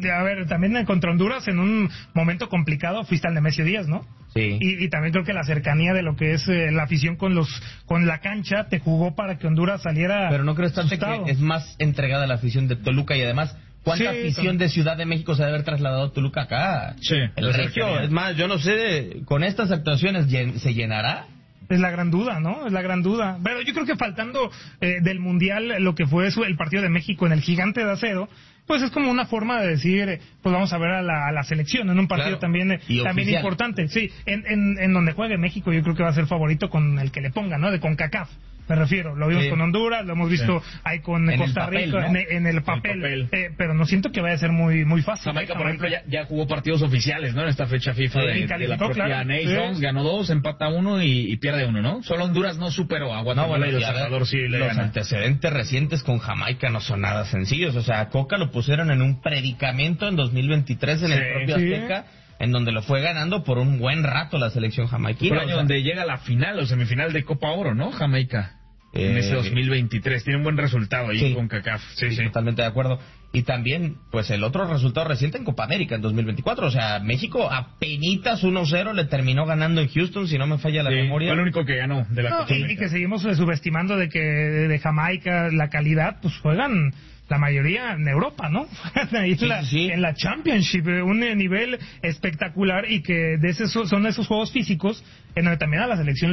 a ver, también contra Honduras en un momento complicado fuiste al Nemesio Díaz, ¿no? Sí. Y también creo que la cercanía de lo que es la afición con la cancha te jugó para que Honduras saliera. Pero no crees tanto asustado. que es más entregada la afición de Toluca y además ¿cuánta afición de Ciudad de México se debe haber trasladado a Toluca acá? Sí. El regio, es más, yo no sé, con estas actuaciones se llenará. Es la gran duda, ¿no? Es la gran duda. Pero yo creo que faltando del Mundial lo que fue el partido de México en el Gigante de Acero, pues es como una forma de decir, pues vamos a ver a la selección en un partido también importante. Sí, en donde juegue México yo creo que va a ser favorito con el que le ponga, ¿no? De CONCACAF. Me refiero, lo vimos con Honduras, lo hemos visto ahí con Costa Rica, ¿no? en el papel. Pero no siento que vaya a ser muy fácil. Jamaica, por ejemplo, ya jugó partidos oficiales, ¿no? En esta fecha FIFA de la propia Nations, ganó 2, empata 1 y pierde 1, ¿no? Solo Honduras no superó a Guatemala y El Salvador sí le Los ganan. antecedentes recientes con Jamaica no son nada sencillos. O sea, a Coca lo pusieron en un predicamento en 2023 en el propio Azteca, en donde lo fue ganando por un buen rato la selección jamaiquina. Fue el año donde llega a la final o semifinal de Copa Oro, ¿no? Jamaica. En ese 2023. Tiene un buen resultado ahí con CACAF. Sí. Totalmente de acuerdo. Y también, pues, el otro resultado reciente en Copa América en 2024. O sea, México apenitas 1-0 le terminó ganando en Houston, si no me falla la memoria. Fue el único que ganó de la Copa América. Y que seguimos subestimando de que de Jamaica la calidad, pues juegan la mayoría en Europa, ¿no? Ahí en la Championship, un nivel espectacular y que son esos juegos físicos en donde también a la selección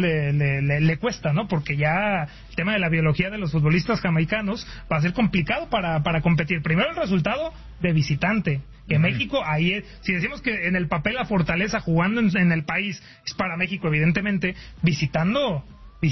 le cuesta, ¿no? Porque ya el tema de la biología de los futbolistas jamaicanos va a ser complicado para competir. Primero el resultado de visitante. Que México, ahí, si decimos que en el papel la fortaleza jugando en el país es para México, evidentemente, visitando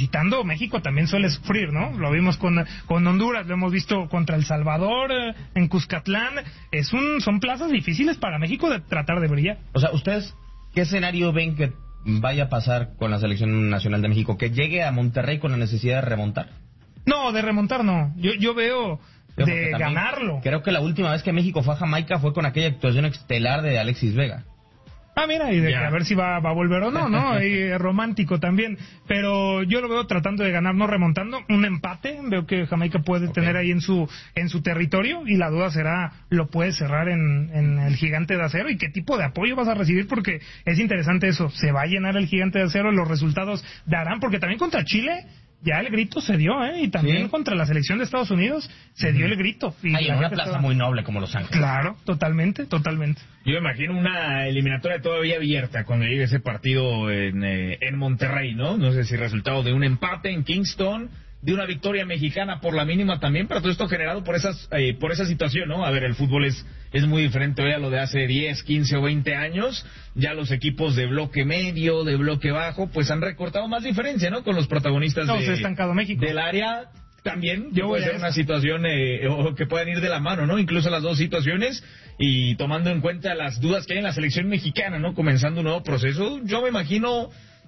México también suele sufrir, ¿no? Lo vimos con Honduras, lo hemos visto contra El Salvador, en Cuscatlán. Son plazas difíciles para México de tratar de brillar. O sea, ¿ustedes qué escenario ven que vaya a pasar con la selección nacional de México? ¿Que llegue a Monterrey con la necesidad de remontar? No, de remontar no. Yo veo de ganarlo. Creo que la última vez que México fue a Jamaica fue con aquella actuación estelar de Alexis Vega. Mira, y a ver si va a volver o no, ¿no? Y romántico también. Pero yo lo veo tratando de ganar, no remontando. Un empate, veo que Jamaica puede tener ahí en su territorio. Y la duda será, ¿lo puede cerrar en el Gigante de Acero? ¿Y qué tipo de apoyo vas a recibir? Porque es interesante eso. ¿Se va a llenar el Gigante de Acero? ¿Los resultados darán? Porque también contra Chile ya el grito se dio, y también contra la selección de Estados Unidos se dio el grito. Y en una plaza muy noble como Los Ángeles. Claro, totalmente. Yo imagino una eliminatoria todavía abierta cuando llegue ese partido en Monterrey, ¿no? No sé si resultado de un empate en Kingston, de una victoria mexicana por la mínima también, pero todo esto generado por esa situación, ¿no? A ver, el fútbol es muy diferente hoy a lo de hace 10, 15 o 20 años. Ya los equipos de bloque medio, de bloque bajo, pues han recortado más diferencia, ¿no? Con los protagonistas se ha estancado México. Del área. También puede ser una situación o que puedan ir de la mano, ¿no? Incluso las dos situaciones, y tomando en cuenta las dudas que hay en la selección mexicana, ¿no? Comenzando un nuevo proceso, yo me imagino,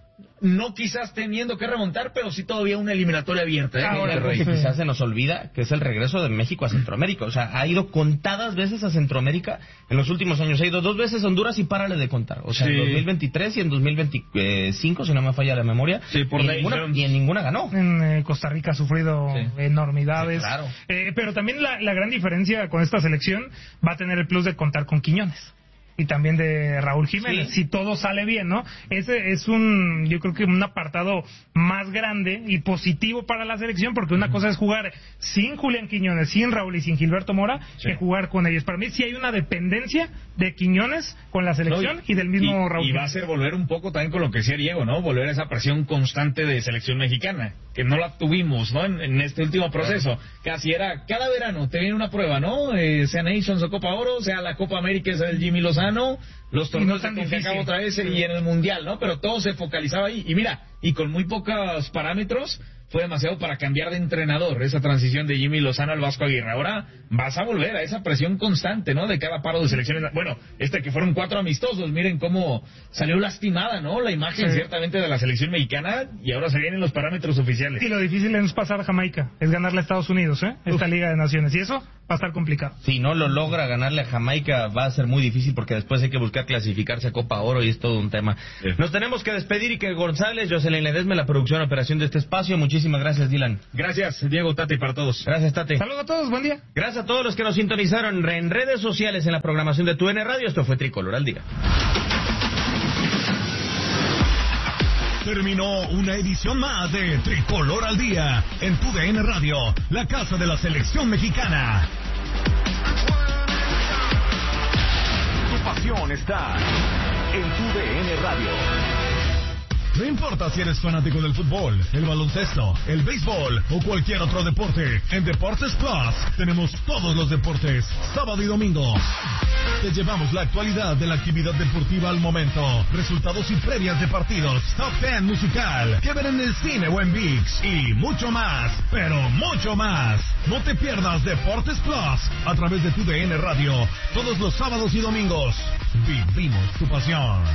no quizás teniendo que remontar, pero sí todavía una eliminatoria abierta. Ahora, algo que quizás se nos olvida, que es el regreso de México a Centroamérica. O sea, ha ido contadas veces a Centroamérica en los últimos años. Ha ido 2 veces a Honduras y párale de contar. O sea, en 2023 y en 2025, si no me falla la memoria. Sí, y en ninguna ganó. En Costa Rica ha sufrido enormidades. Sí, claro. Pero también la gran diferencia con esta selección va a tener el plus de contar con Quiñones. Y también de Raúl Jiménez, si todo sale bien, ¿no? Ese es yo creo que un apartado más grande y positivo para la selección, porque una cosa es jugar sin Julián Quiñones, sin Raúl y sin Gilberto Mora, que jugar con ellos. Para mí sí hay una dependencia de Quiñones con la selección y del mismo Raúl. Y va a ser volver un poco también con lo que decía Diego, ¿no? Volver a esa presión constante de selección mexicana, que no la tuvimos, ¿no? En este último proceso. Casi era, cada verano te viene una prueba, ¿no? Sea Nations o Copa Oro, sea la Copa América, sea el Jimmy Lozano, los torneos de CONCACAF otra vez y en el Mundial, ¿no? Pero todo se focalizaba ahí. Y mira, y con muy pocos parámetros, fue demasiado para cambiar de entrenador, esa transición de Jimmy Lozano al Vasco Aguirre. Ahora vas a volver a esa presión constante, ¿no? De cada paro de selecciones. Bueno, que fueron 4 amistosos, miren cómo salió lastimada, ¿no? La imagen ciertamente de la selección mexicana, y ahora se vienen los parámetros oficiales. Y lo difícil es pasar a Jamaica, es ganarle a Estados Unidos, esta Liga de Naciones, y eso va a estar complicado. Si no lo logra ganarle a Jamaica, va a ser muy difícil, porque después hay que buscar clasificarse a Copa Oro y es todo un tema. Nos tenemos que despedir, y que González, Jocelyn Ledesma, la producción y operación de este espacio. Muchísimas Muchísimas gracias, Dylan. Gracias, Diego, Tate, para todos. Gracias, Tate. Saludos a todos, buen día. Gracias a todos los que nos sintonizaron en redes sociales en la programación de TUDN Radio. Esto fue Tricolor al Día. Terminó una edición más de Tricolor al Día en TUDN Radio, la casa de la selección mexicana. Tu pasión está en TUDN Radio. No importa si eres fanático del fútbol, el baloncesto, el béisbol o cualquier otro deporte, en Deportes Plus tenemos todos los deportes, sábado y domingo. Te llevamos la actualidad de la actividad deportiva al momento, resultados y previas de partidos, top 10 musical, que ver en el cine o en ViX y mucho más, pero mucho más. No te pierdas Deportes Plus a través de TUDN Radio, todos los sábados y domingos. Vivimos tu pasión.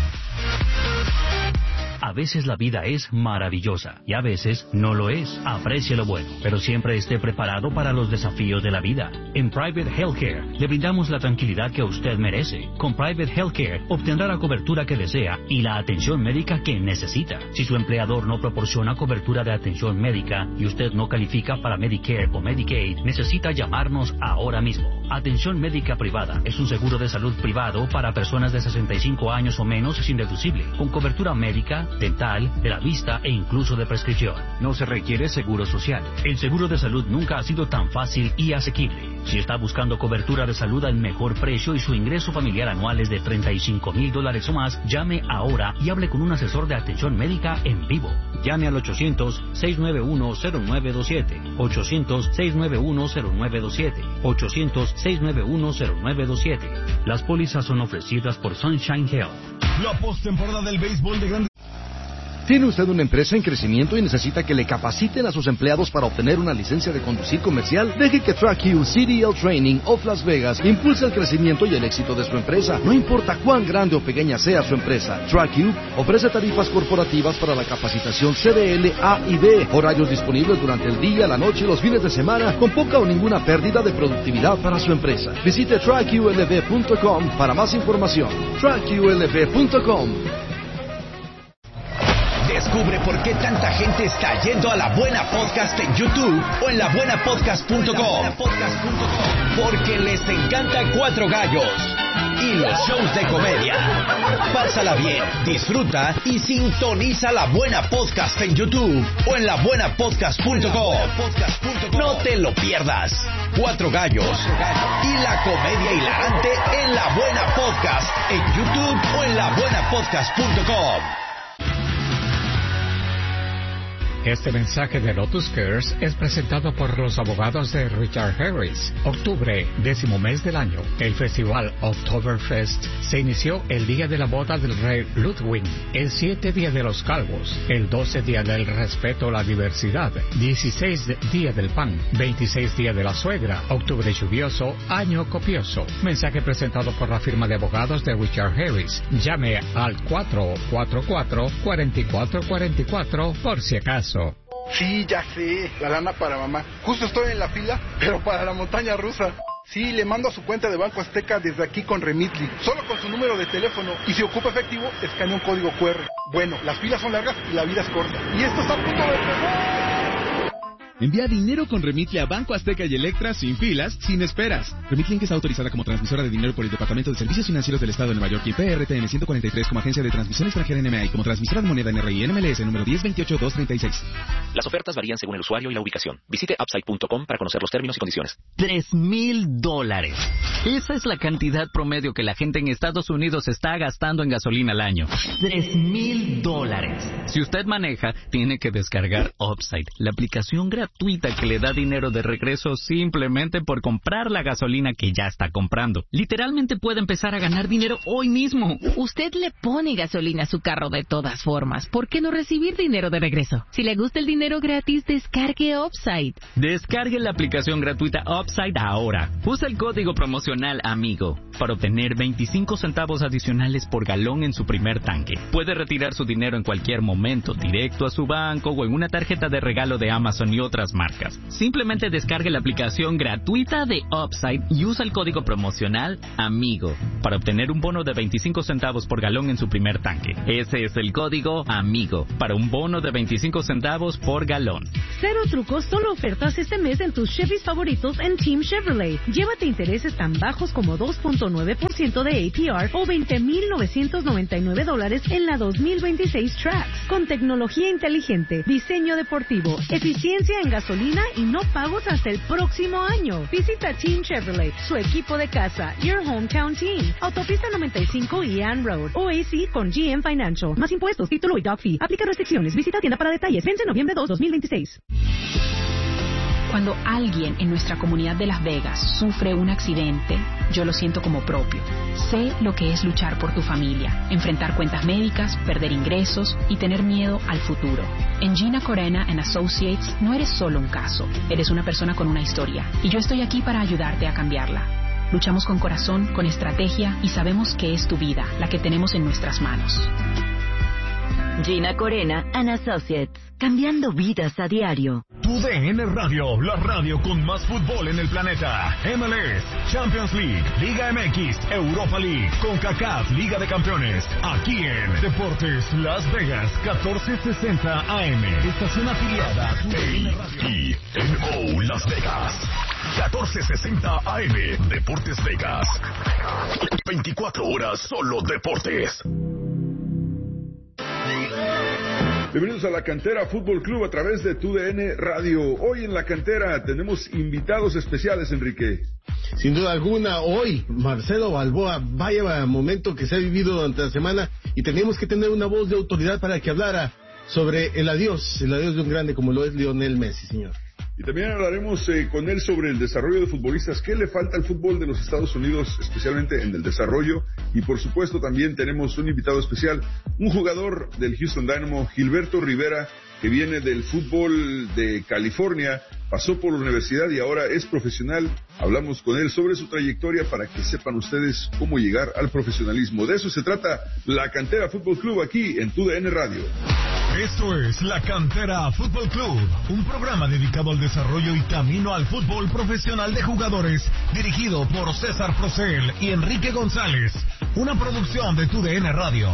A veces la vida es maravillosa y a veces no lo es. Aprecie lo bueno, pero siempre esté preparado para los desafíos de la vida. En Private Healthcare le brindamos la tranquilidad que usted merece. Con Private Healthcare obtendrá la cobertura que desea y la atención médica que necesita. Si su empleador no proporciona cobertura de atención médica y usted no califica para Medicare o Medicaid, necesita llamarnos ahora mismo. Atención médica privada es un seguro de salud privado para personas de 65 años o menos sin deducible, con cobertura médica, dental, de la vista e incluso de prescripción. No se requiere seguro social. El seguro de salud nunca ha sido tan fácil y asequible. Si está buscando cobertura de salud al mejor precio y su ingreso familiar anual es de $35,000 o más, llame ahora y hable con un asesor de atención médica en vivo. Llame al 800-691-0927, 800-691-0927, 800-691-0927. Las pólizas son ofrecidas por Sunshine Health. La postemporada del béisbol de grandes. ¿Tiene usted una empresa en crecimiento y necesita que le capaciten a sus empleados para obtener una licencia de conducir comercial? Deje que TrackU CDL Training of Las Vegas impulse el crecimiento y el éxito de su empresa. No importa cuán grande o pequeña sea su empresa, TrackU ofrece tarifas corporativas para la capacitación CDL A y B, horarios disponibles durante el día, la noche y los fines de semana, con poca o ninguna pérdida de productividad para su empresa. Visite TrackULV.com para más información. TrackULV.com. Descubre por qué tanta gente está yendo a La Buena Podcast en YouTube o en labuenapodcast.com. Porque les encanta Cuatro Gallos y los shows de comedia. Pásala bien, disfruta y sintoniza La Buena Podcast en YouTube o en labuenapodcast.com. No te lo pierdas. Cuatro Gallos y la comedia hilarante en La Buena Podcast en YouTube o en labuenapodcast.com. Este mensaje de Lotus Cares es presentado por los abogados de Richard Harris. Octubre, 10º mes del año. El festival Oktoberfest se inició el día de la boda del rey Ludwig, el 7 día de los calvos, el 12 día del respeto a la diversidad, 16 día del pan, 26 día de la suegra, octubre lluvioso, año copioso. Mensaje presentado por la firma de abogados de Richard Harris. Llame al 444-4444 por si acaso. Sí, ya sé, la lana para mamá. Justo estoy en la fila, pero para la montaña rusa. Sí, le mando a su cuenta de Banco Azteca desde aquí con Remitly, solo con su número de teléfono. Y si ocupa efectivo, escanea un código QR. Bueno, las filas son largas y la vida es corta. Y esto está a punto de empezar. Envía dinero con Remitly a Banco Azteca y Electra sin filas, sin esperas. Remitly Inc. está autorizada como transmisora de dinero por el Departamento de Servicios Financieros del Estado de Nueva York y PRTN 143 como agencia de transmisión extranjera NMA y como transmisora de moneda NRI NMLS número 1028236. Las ofertas varían según el usuario y la ubicación. Visite upside.com para conocer los términos y condiciones. $3,000. Esa es la cantidad promedio que la gente en Estados Unidos está gastando en gasolina al año. $3,000. Si usted maneja, tiene que descargar Upside, la aplicación gratuita que le da dinero de regreso simplemente por comprar la gasolina que ya está comprando. Literalmente puede empezar a ganar dinero hoy mismo. Usted le pone gasolina a su carro de todas formas. ¿Por qué no recibir dinero de regreso? Si le gusta el dinero gratis, descargue Upside. Descargue la aplicación gratuita Upside ahora. Usa el código promocional AMIGO. para obtener 25 centavos adicionales por galón en su primer tanque. Puede retirar su dinero en cualquier momento, directo a su banco o en una tarjeta de regalo de Amazon y otras marcas. Simplemente descargue la aplicación gratuita de Upside y usa el código promocional AMIGO para obtener un bono de 25 centavos por galón en su primer tanque. Ese es el código AMIGO para un bono de 25 centavos por galón. Cero trucos, solo ofertas este mes en tus Chevys favoritos en Team Chevrolet. Llévate intereses tan bajos como 2.9% de APR o $20,999 en la 2026 Trax. Con tecnología inteligente, diseño deportivo, eficiencia en gasolina y no pagos hasta el próximo año. Visita Team Chevrolet, su equipo de casa, Your Hometown Team. Autopista 95 y Ann Road. OAC con GM Financial. Más impuestos, título y dog fee. Aplica restricciones. Visita tienda para detalles. Vence noviembre 2, 2026. Cuando alguien en nuestra comunidad de Las Vegas sufre un accidente, yo lo siento como propio. Sé lo que es luchar por tu familia, enfrentar cuentas médicas, perder ingresos y tener miedo al futuro. En Gina Corena & Associates no eres solo un caso, eres una persona con una historia y yo estoy aquí para ayudarte a cambiarla. Luchamos con corazón, con estrategia y sabemos que es tu vida la que tenemos en nuestras manos. Gina Corena & Associates, cambiando vidas a diario. Tu DN Radio, la radio con más fútbol en el planeta. MLS, Champions League, Liga MX, Europa League, CONCACAF, Liga de Campeones. Aquí en Deportes Las Vegas, 1460 AM. Estación afiliada a tu DN Radio. Y Las Vegas, 1460 AM. Deportes Vegas. 24 horas solo deportes. Bienvenidos a La Cantera Fútbol Club a través de TUDN Radio. Hoy en La Cantera tenemos invitados especiales, Enrique. Sin duda alguna, hoy Marcelo Balboa, vaya momento que se ha vivido durante la semana y teníamos que tener una voz de autoridad para que hablara sobre el adiós de un grande como lo es Lionel Messi, señor. Y también hablaremos con él sobre el desarrollo de futbolistas. ¿Qué le falta al fútbol de los Estados Unidos, especialmente en el desarrollo? Y por supuesto también tenemos un invitado especial, un jugador del Houston Dynamo, Gilberto Rivera, que viene del fútbol de California, pasó por la universidad y ahora es profesional. Hablamos con él sobre su trayectoria para que sepan ustedes cómo llegar al profesionalismo. De eso se trata La Cantera Fútbol Club aquí en TUDN Radio. Esto es La Cantera Fútbol Club, un programa dedicado al desarrollo y camino al fútbol profesional de jugadores, dirigido por César Procel y Enrique González, una producción de TUDN Radio.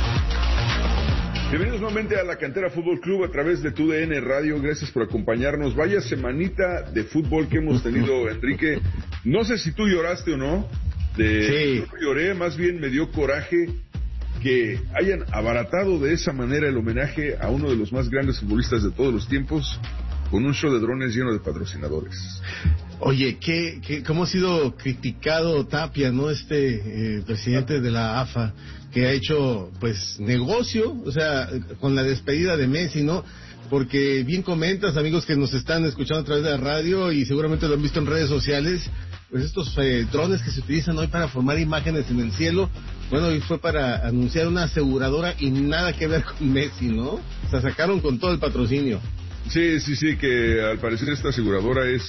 Bienvenidos nuevamente a La Cantera Fútbol Club a través de TUDN Radio. Gracias por acompañarnos. Vaya semanita de fútbol que hemos tenido, Enrique. No sé si tú lloraste o no. Sí. Yo lloré, más bien me dio coraje que hayan abaratado de esa manera el homenaje a uno de los más grandes futbolistas de todos los tiempos con un show de drones lleno de patrocinadores. Oye, ¿cómo ha sido criticado Tapia, ¿no? Presidente de la AFA, que ha hecho, pues, negocio, o sea, con la despedida de Messi, ¿no? Porque bien comentas, amigos que nos están escuchando a través de la radio y seguramente lo han visto en redes sociales, pues estos drones que se utilizan hoy para formar imágenes en el cielo, bueno, hoy fue para anunciar una aseguradora y nada que ver con Messi, ¿no? O sea, sacaron con todo el patrocinio. Sí, que al parecer esta aseguradora es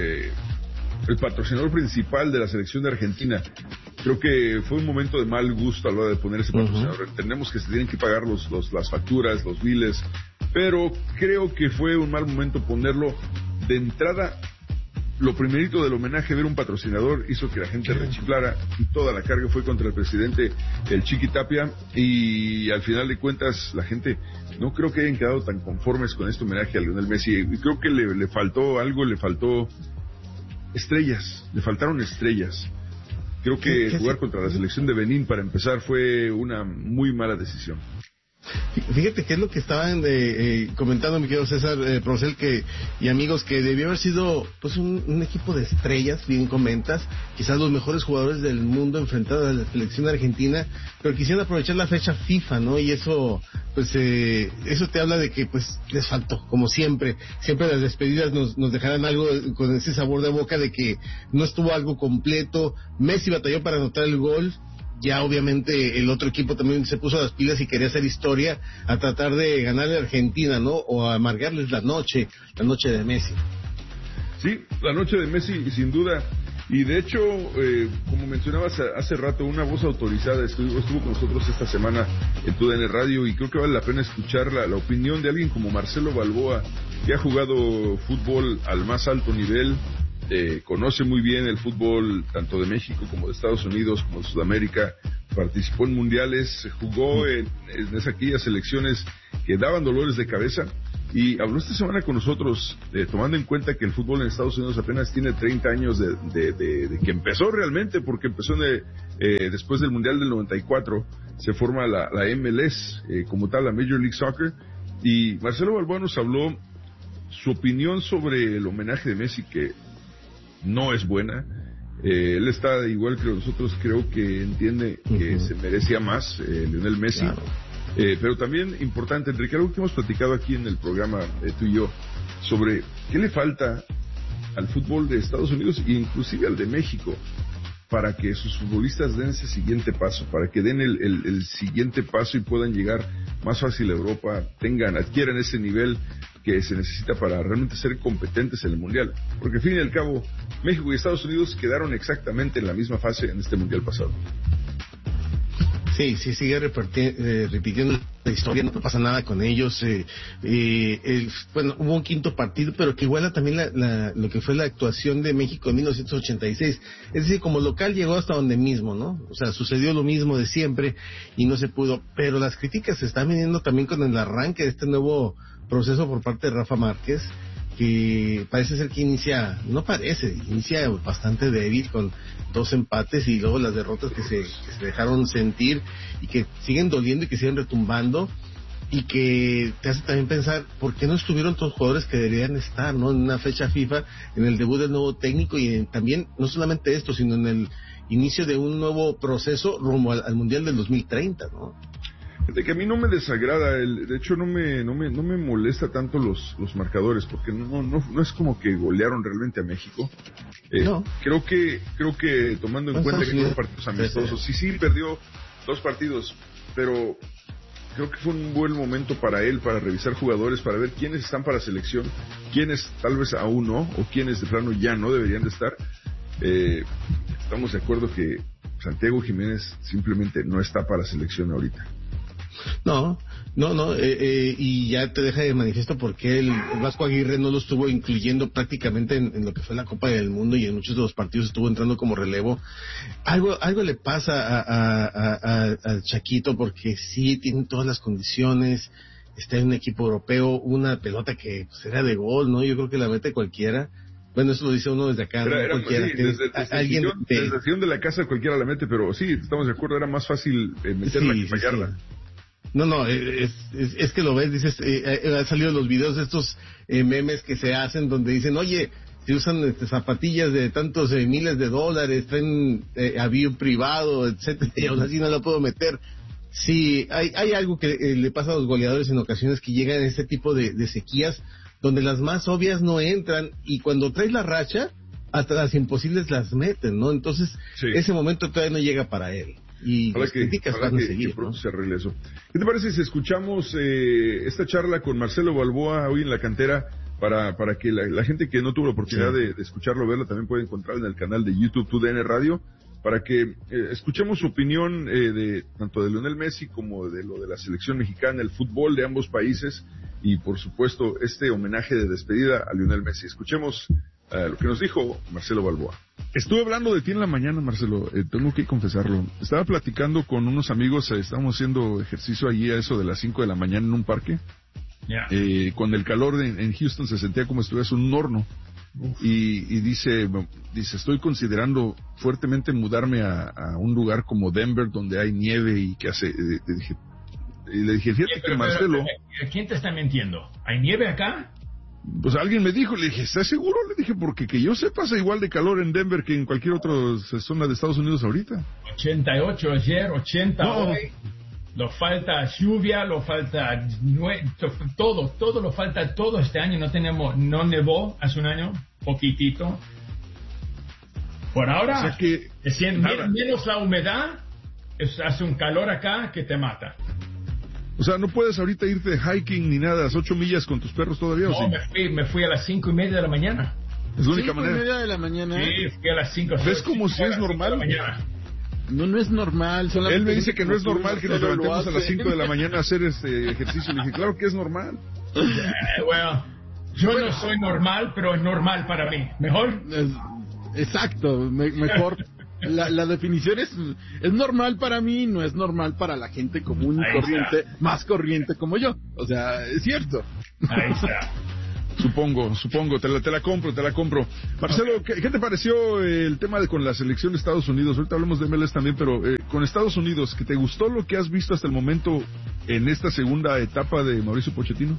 el patrocinador principal de la selección de Argentina. Creo que fue un momento de mal gusto a la hora de poner ese patrocinador. Entendemos que se tienen que pagar las facturas, los biles, pero creo que fue un mal momento ponerlo de entrada. Lo primerito del homenaje, ver un patrocinador, hizo que la gente rechiflara y toda la carga fue contra el presidente, el Chiqui Tapia, y al final de cuentas la gente no creo que hayan quedado tan conformes con este homenaje a Lionel Messi. Y creo que le faltó algo, le faltó estrellas, le faltaron estrellas. Creo que jugar contra la selección de Benín para empezar fue una muy mala decisión. Fíjate que es lo que estaban comentando mi querido César Procel y amigos, que debió haber sido pues un equipo de estrellas, bien comentas, quizás los mejores jugadores del mundo enfrentados a la selección argentina, pero quisieron aprovechar la fecha FIFA, ¿no? Y eso pues eso te habla de que pues les faltó, como siempre las despedidas nos dejarán algo con ese sabor de boca de que no estuvo algo completo. Messi batalló para anotar el gol. Ya obviamente el otro equipo también se puso las pilas y quería hacer historia a tratar de ganarle a Argentina, ¿no? O a amargarles la noche de Messi. Sí, la noche de Messi, sin duda. Y de hecho, como mencionabas hace rato, una voz autorizada estuvo con nosotros esta semana en TUDN Radio, y creo que vale la pena escuchar la opinión de alguien como Marcelo Balboa, que ha jugado fútbol al más alto nivel, conoce muy bien el fútbol tanto de México como de Estados Unidos como de Sudamérica, participó en mundiales, jugó en aquellas selecciones que daban dolores de cabeza, y habló esta semana con nosotros, tomando en cuenta que el fútbol en Estados Unidos apenas tiene 30 años de que empezó realmente, porque empezó después del Mundial del 94, se forma la MLS, como tal, la Major League Soccer, y Marcelo Balboa nos habló su opinión sobre el homenaje de Messi, que no es buena. Él está igual que nosotros, creo que entiende que se merecía más Lionel Messi. Claro. Pero también importante, Enrique, algo que hemos platicado aquí en el programa, tú y yo, sobre qué le falta al fútbol de Estados Unidos e inclusive al de México para que sus futbolistas den ese siguiente paso, para que den el siguiente paso y puedan llegar más fácil a Europa, adquieran ese nivel que se necesita para realmente ser competentes en el Mundial. Porque al fin y al cabo, México y Estados Unidos quedaron exactamente en la misma fase en este Mundial pasado. Sí, sigue repitiendo la historia, no pasa nada con ellos. Bueno, hubo un quinto partido, pero que iguala también lo que fue la actuación de México en 1986. Es decir, como local llegó hasta donde mismo, ¿no? O sea, sucedió lo mismo de siempre y no se pudo. Pero las críticas se están viniendo también con el arranque de este nuevo proceso por parte de Rafa Márquez, que parece ser que inicia bastante débil, con 2 empates y luego las derrotas que se dejaron sentir y que siguen doliendo y que siguen retumbando, y que te hace también pensar por qué no estuvieron todos los jugadores que deberían estar, ¿no? En una fecha FIFA, en el debut del nuevo técnico, y también no solamente esto, sino en el inicio de un nuevo proceso rumbo al Mundial del 2030, ¿no? De que a mí no me desagrada, de hecho no me molesta tanto los marcadores, porque no es como que golearon realmente a México. No. Creo que tomando en cuenta que fueron partidos amistosos, sí perdió 2 partidos, pero creo que fue un buen momento para él, para revisar jugadores, para ver quiénes están para selección, quiénes tal vez aún no, o quiénes de plano ya no deberían de estar. Estamos de acuerdo que Santiago Jiménez simplemente no está para selección ahorita. No, y ya te deja de manifiesto porque el Vasco Aguirre no lo estuvo incluyendo prácticamente en lo que fue la Copa del Mundo, y en muchos de los partidos estuvo entrando como relevo. Algo le pasa al Chaquito, porque sí tiene todas las condiciones, está en un equipo europeo, una pelota que era de gol, ¿no? Yo creo que la mete cualquiera. Bueno, eso lo dice uno desde acá, cualquiera. Sí, desde el sillón de la casa cualquiera la mete, pero sí, estamos de acuerdo, era más fácil meterla que fallarla. Sí. No, es que lo ves, dices, han salido los videos de estos memes que se hacen donde dicen, oye, si usan zapatillas de tantos miles de dólares, traen avión privado, etcétera, y aún así no la puedo meter. Sí, hay algo que le pasa a los goleadores en ocasiones, que llegan en este tipo de sequías, donde las más obvias no entran, y cuando traes la racha, hasta las imposibles las meten, ¿no? Entonces, ese momento todavía no llega para él. Y las críticas van a seguir, ¿no? Se arregle eso. ¿Qué te parece si escuchamos esta charla con Marcelo Balboa hoy en la cantera, para que la gente que no tuvo la oportunidad de escucharlo, verlo, también puede encontrar en el canal de YouTube TUDN Radio, para que escuchemos su opinión tanto de Lionel Messi como de lo de la selección mexicana, el fútbol de ambos países, y por supuesto este homenaje de despedida a Lionel Messi. Escuchemos lo que nos dijo Marcelo Balboa. Estuve hablando de ti en la mañana, Marcelo, tengo que confesarlo. Estaba platicando con unos amigos, estábamos haciendo ejercicio allí a eso de las 5 de la mañana en un parque. Con el calor en Houston se sentía como si estuvieras en un horno. Y dice, estoy considerando fuertemente mudarme a un lugar como Denver, donde hay nieve y que hace... y le dije, fíjate que Marcelo... ¿Quién te está mintiendo? ¿Hay nieve acá? Pues alguien me dijo, le dije, ¿estás seguro? Le dije, porque que yo sepa, hace igual de calor en Denver que en cualquier otra zona de Estados Unidos ahorita. 88 ayer, 80 hoy. Lo falta lluvia, lo falta todo lo falta todo este año. No nevó hace un año, poquitito. Por ahora, o sea que, menos la humedad, hace un calor acá que te mata. O sea, no puedes ahorita irte de hiking ni nada, 8 millas con tus perros todavía, ¿o no? Sí? Me fui a las 5:30 de la mañana. Es la única manera. 5:30 de la mañana. Sí, fui a las 5. ¿Ves como si es normal? No es normal. Él me dice que no es normal que nos levantemos a las 5 de la mañana a hacer este ejercicio. Le dije, claro que es normal. Bueno, yo no soy normal, pero es normal para mí. ¿Mejor? Exacto, mejor. La definición es normal para mí, no es normal para la gente común y corriente, más corriente como yo. O sea, es cierto. Ahí está. Supongo, te la compro. Marcelo, okay. ¿Qué te pareció el tema con la selección de Estados Unidos? Ahorita hablamos de MLS también, pero con Estados Unidos, ¿que te gustó lo que has visto hasta el momento en esta segunda etapa de Mauricio Pochettino?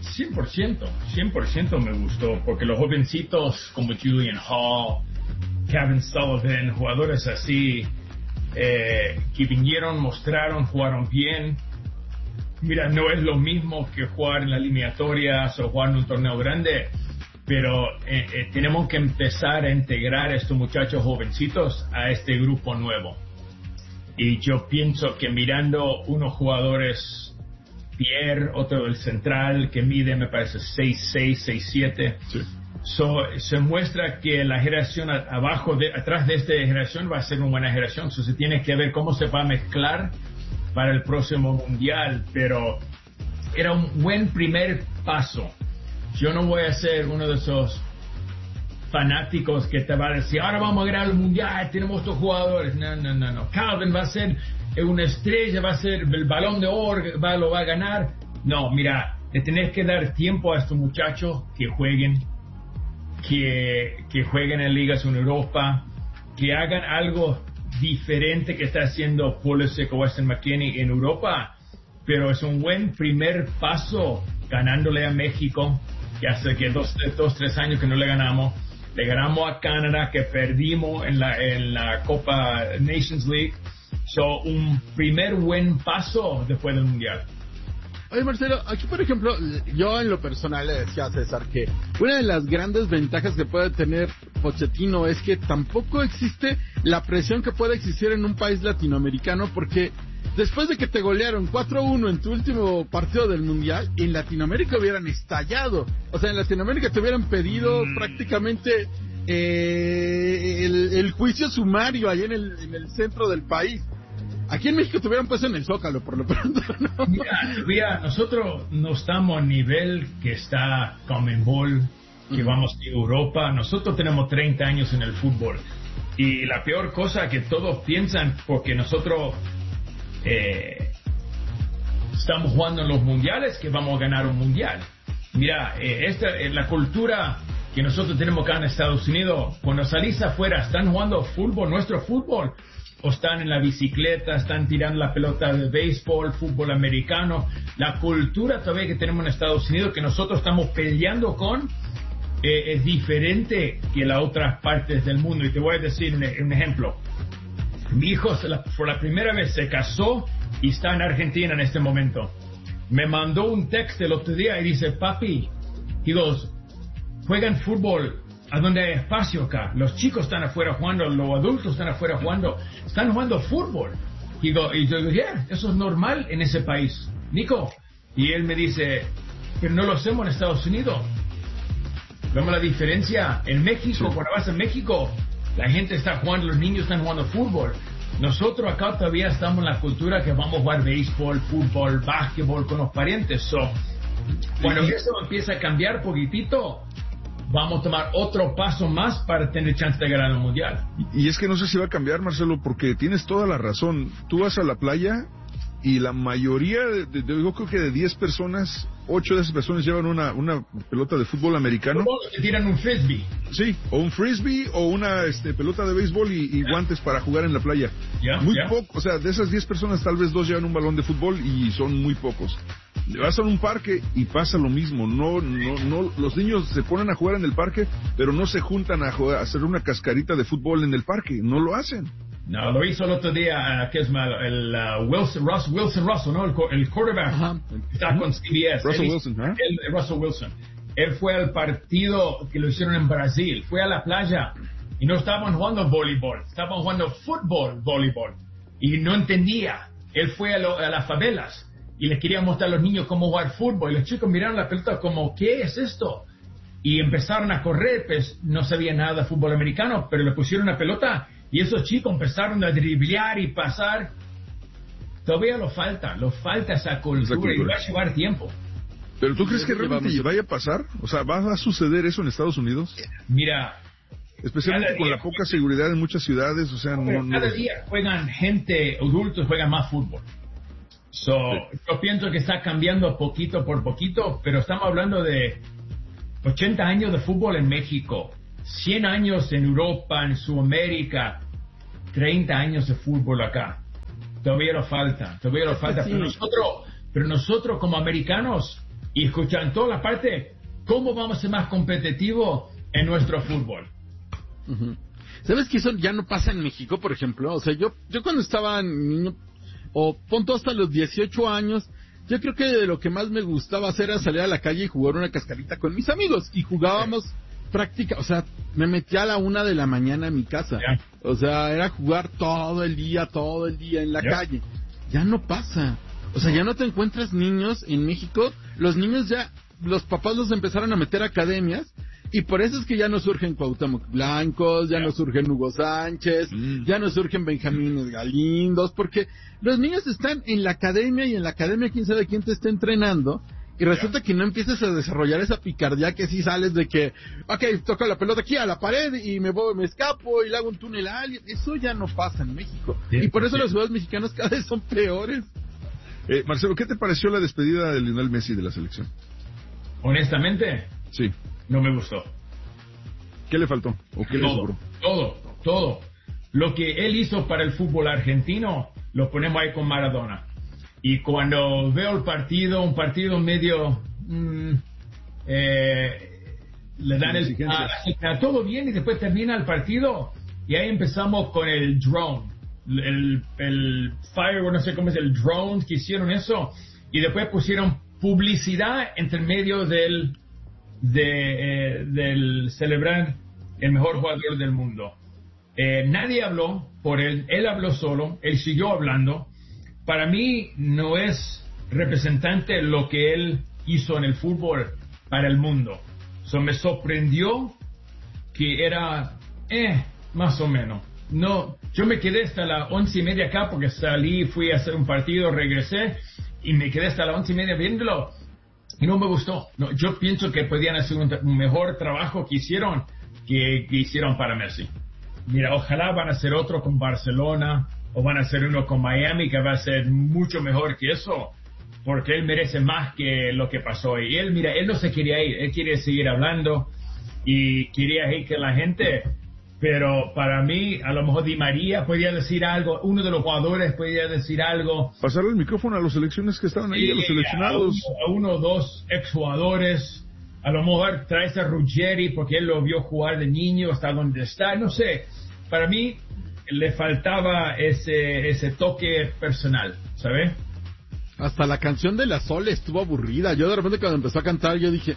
100% me gustó, porque los jovencitos como Julian Hall, Kevin Sullivan, jugadores así, que vinieron, mostraron, jugaron bien. Mira, no es lo mismo que jugar en las eliminatorias o jugar en un torneo grande, pero tenemos que empezar a integrar a estos muchachos jovencitos a este grupo nuevo. Y yo pienso que mirando unos jugadores, Pierre, otro del central, que mide, me parece, 6'6", 6'7", sí. Se muestra que la generación atrás de esta generación va a ser una buena generación. Se tiene que ver cómo se va a mezclar para el próximo mundial, pero era un buen primer paso. Yo no voy a ser uno de esos fanáticos que te va a decir, ahora vamos a ganar el mundial, tenemos estos jugadores. No. Calvin va a ser una estrella, va a ser el balón de oro, lo va a ganar. No, mira, le tenés que dar tiempo a estos muchachos que jueguen en ligas en Europa, que hagan algo diferente que está haciendo Pulisic o Weston McKennie en Europa, pero es un buen primer paso ganándole a México, que hace que 2-3 años que no le ganamos a Canadá, que perdimos en la Copa Nations League. Un primer buen paso después del Mundial. Oye, Marcelo, aquí por ejemplo, yo en lo personal le decía a César que una de las grandes ventajas que puede tener Pochettino es que tampoco existe la presión que puede existir en un país latinoamericano, porque después de que te golearon 4-1 en tu último partido del Mundial, en Latinoamérica hubieran estallado. O sea, en Latinoamérica te hubieran pedido prácticamente el juicio sumario ahí en el centro del país. Aquí en México te hubieran puesto en el Zócalo, por lo pronto, ¿no? Mira, nosotros no estamos a nivel que está Conmebol, que vamos a Europa. Nosotros tenemos 30 años en el fútbol. Y la peor cosa que todos piensan, porque nosotros estamos jugando en los mundiales, que vamos a ganar un mundial. Mira, la cultura que nosotros tenemos acá en Estados Unidos, cuando salís afuera, están jugando fútbol, nuestro fútbol, o están en la bicicleta, están tirando la pelota de béisbol, fútbol americano. La cultura todavía que tenemos en Estados Unidos, que nosotros estamos peleando con, es diferente que las otras partes del mundo. Y te voy a decir un ejemplo. Mi hijo por la primera vez se casó y está en Argentina en este momento. Me mandó un texto el otro día y dice, papi, juegan fútbol a donde hay espacio acá. Los chicos están afuera jugando, los adultos están afuera jugando, están jugando fútbol. Y yo digo, eso es normal en ese país, Nico. Y él me dice, pero no lo hacemos en Estados Unidos. Vemos la diferencia en México. Cuando vas a México, la gente está jugando, los niños están jugando fútbol. Nosotros acá todavía estamos en la cultura que vamos a jugar béisbol, fútbol, básquetbol con los parientes. Cuando eso empieza a cambiar poquitito, vamos a tomar otro paso más para tener chance de ganar el mundial. Y es que no sé si va a cambiar, Marcelo, porque tienes toda la razón. Tú vas a la playa y la mayoría, yo creo que de 10 personas, 8 de esas personas llevan una pelota de fútbol americano. Que tiran un frisbee. Sí, o un frisbee o una pelota de béisbol y guantes para jugar en la playa. Muy poco, o sea, de esas 10 personas tal vez 2 llevan un balón de fútbol y son muy pocos. Vas a un parque y pasa lo mismo. No, los niños se ponen a jugar en el parque, pero no se juntan a hacer una cascarita de fútbol en el parque. No lo hacen. No, lo hizo el otro día, que es malo, Wilson Russell, ¿no? El quarterback. Está con CBS. Russell Wilson. Él fue al partido que lo hicieron en Brasil. Fue a la playa y no estaban jugando voleibol. Estaban jugando fútbol, voleibol. Y no entendía. Él fue a las favelas y les quería mostrar a los niños cómo jugar fútbol. Y los chicos miraron la pelota como, ¿qué es esto? y empezaron a correr, pues no sabían nada de fútbol americano, pero le pusieron una pelota y esos chicos empezaron a driblear y pasar. Todavía lo falta esa cultura y va a llevar tiempo. ¿Pero tú crees que realmente vaya a pasar? O sea, ¿va a suceder eso en Estados Unidos? Mira, especialmente con la poca seguridad en muchas ciudades, o sea, cada día juegan adultos juegan más fútbol. Yo pienso que está cambiando poquito por poquito, pero estamos hablando de 80 años de fútbol en México, 100 años en Europa, en Sudamérica, 30 años de fútbol acá. Todavía lo falta. Sí. Pero nosotros como americanos, y escuchan toda la parte, ¿cómo vamos a ser más competitivos en nuestro fútbol? Uh-huh. ¿Sabes que eso ya no pasa en México, por ejemplo? O sea, yo cuando estaba niño, o punto hasta los 18 años, yo creo que de lo que más me gustaba hacer era salir a la calle y jugar una cascarita con mis amigos. Y jugábamos práctica, o sea, me metía a la 1 de la mañana en mi casa. Yeah. O sea, era jugar todo el día en la calle. Ya no pasa. O sea, ya no te encuentras niños en México. Los niños ya, los papás los empezaron a meter a academias. Y por eso es que ya no surgen Cuauhtémoc Blancos, ya no surgen Hugo Sánchez, ya no surgen Benjamines Galindos, porque los niños están en la academia y en la academia quién sabe quién te está entrenando. Y resulta que no empiezas a desarrollar esa picardía que sí sales de que, toca la pelota aquí a la pared y me escapo y le hago un túnel a alguien. Eso ya no pasa en México. Y por eso los jugadores mexicanos cada vez son peores. Marcelo, ¿qué te pareció la despedida de Lionel Messi de la selección? Honestamente, sí, no me gustó. ¿Qué le faltó? ¿O qué le sobró? Todo. Lo que él hizo para el fútbol argentino, lo ponemos ahí con Maradona. Y cuando veo el partido, un partido medio, le dan todo bien y después termina el partido y ahí empezamos con el drone, el fire, no sé cómo es el drone que hicieron eso y después pusieron publicidad entre medio del celebrar el mejor jugador del mundo. Nadie habló por él habló solo, él siguió hablando. Para mí no es representante lo que él hizo en el fútbol para el mundo. Me sorprendió que era más o menos. No, yo me quedé hasta las 11:30 acá porque salí, fui a hacer un partido, regresé y me quedé hasta las 11:30 viéndolo y no me gustó. No, yo pienso que podían hacer un mejor trabajo que hicieron para Messi. Mira, ojalá van a hacer otro con Barcelona o van a hacer uno con Miami que va a ser mucho mejor que eso, porque él merece más que lo que pasó. Y él no se quería ir, él quiere seguir hablando y quería ir con la gente, pero para mí, a lo mejor Di María podía decir algo, uno de los jugadores podía decir algo. Pasarle el micrófono a los selecciones que estaban ahí, a los seleccionados. A uno o dos exjugadores, a lo mejor traes a Ruggeri porque él lo vio jugar de niño hasta donde está, no sé. Para mí le faltaba ese toque personal, ¿sabes? Hasta la canción de La Sole estuvo aburrida. Yo de repente cuando empezó a cantar yo dije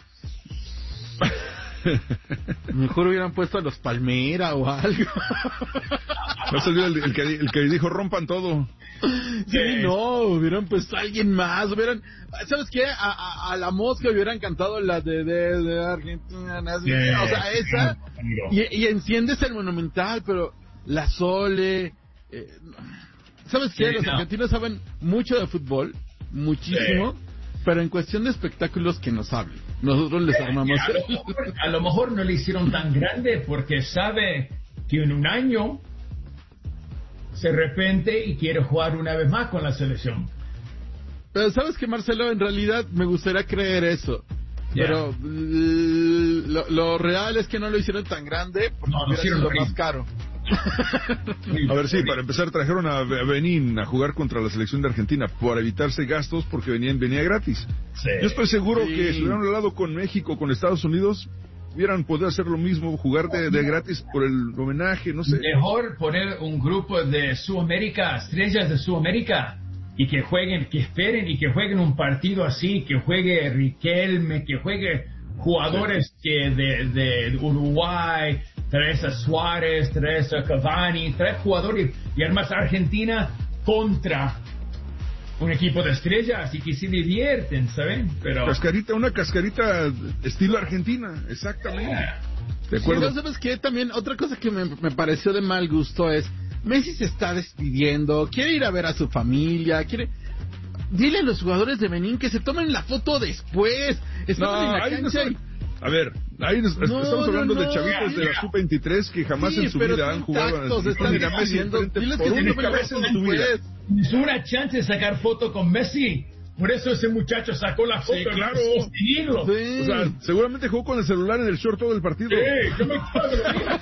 mejor hubieran puesto a los Palmera o algo. No salió el que dijo rompan todo. Sí, no, hubieran puesto a alguien más, ¿sabes qué? A la Mosca hubieran cantado la de Argentina, o sea, esa, y enciendes el Monumental, pero La Sole, ¿sabes qué? Los argentinos saben mucho de fútbol, muchísimo, pero en cuestión de espectáculos que nos hablen. Nosotros les armamos. A lo mejor no le hicieron tan grande porque sabe que en un año se arrepiente y quiere jugar una vez más con la selección. Pero ¿sabes qué, Marcelo? En realidad me gustaría creer eso. Pero lo real es que no lo hicieron tan grande porque lo hicieron lo más caro. A ver, sí, para empezar trajeron a Benín a jugar contra la selección de Argentina por evitarse gastos porque venía gratis. Sí. Yo estoy seguro que si hubieran hablado con México, con Estados Unidos, hubieran podido hacer lo mismo, jugar de gratis por el homenaje, no sé. Mejor poner un grupo de Sudamérica, estrellas de Sudamérica, y que jueguen, que esperen y que jueguen un partido así, que juegue Riquelme, que juegue jugadores que de Uruguay, traes a Suárez, traes a Cavani, traes jugadores, y además Argentina contra un equipo de estrellas y que se divierten, ¿saben? Pero una cascarita estilo Argentina, exactamente. De acuerdo. Sí, ¿sabes qué? También otra cosa que me pareció de mal gusto es Messi se está despidiendo, quiere ir a ver a su familia, dile a los jugadores de Benín que se tomen la foto después. Estaban en la cancha A ver, estamos hablando de chavitos de la Sub-23 que jamás en su vida han jugado a Messi enfrente por única vez en su vida. Es una chance de sacar foto con Messi. Por eso ese muchacho sacó la foto. Sí, claro. Sí. O sea, seguramente jugó con el celular en el short todo el partido. Sí, yo me acuerdo.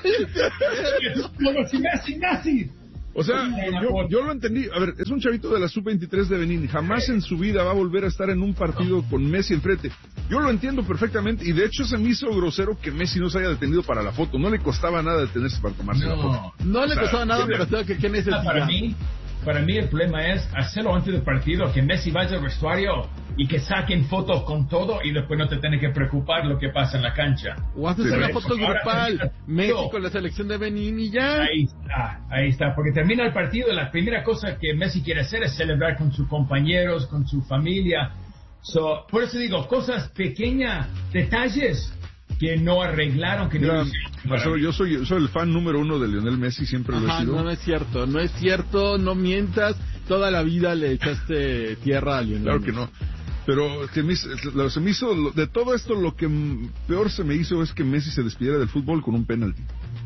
Como si Messi. O sea, yo lo entendí. A ver, es un chavito de la Sub-23 de Benín. Jamás en su vida va a volver a estar en un partido con Messi enfrente. Yo lo entiendo perfectamente. Y de hecho se me hizo grosero que Messi no se haya detenido para la foto. No le costaba nada detenerse para tomarse la foto. No le costaba nada, pero tengo que necesita. Para mí el problema es hacerlo antes del partido, que Messi vaya al vestuario y que saquen fotos con todo y después no te tienes que preocupar lo que pasa en la cancha. O haces una foto grupal, Messi con la selección de Benín y ya. Ahí está, porque termina el partido y la primera cosa que Messi quiere hacer es celebrar con sus compañeros, con su familia. Por eso digo, cosas pequeñas, detalles que no arreglaron, que no Marcelo, yo soy el fan número 1 de Lionel Messi, siempre lo he sido. No es cierto, no mientas, toda la vida le echaste tierra a Lionel. Claro que no, pero se me hizo, de todo esto lo que peor se me hizo es que Messi se despidiera del fútbol con un penalti.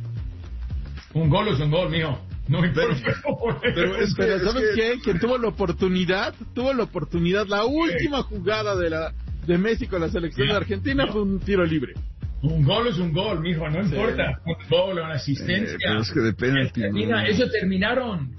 Un gol es un gol, mijo. No importa. Pero ¿sabes qué? Quien tuvo la oportunidad, la última jugada de Messi con la selección de Argentina fue un tiro libre. Un gol es un gol, mijo, no importa. Un gol o una asistencia. Pero es que de penalti. Ellos terminaron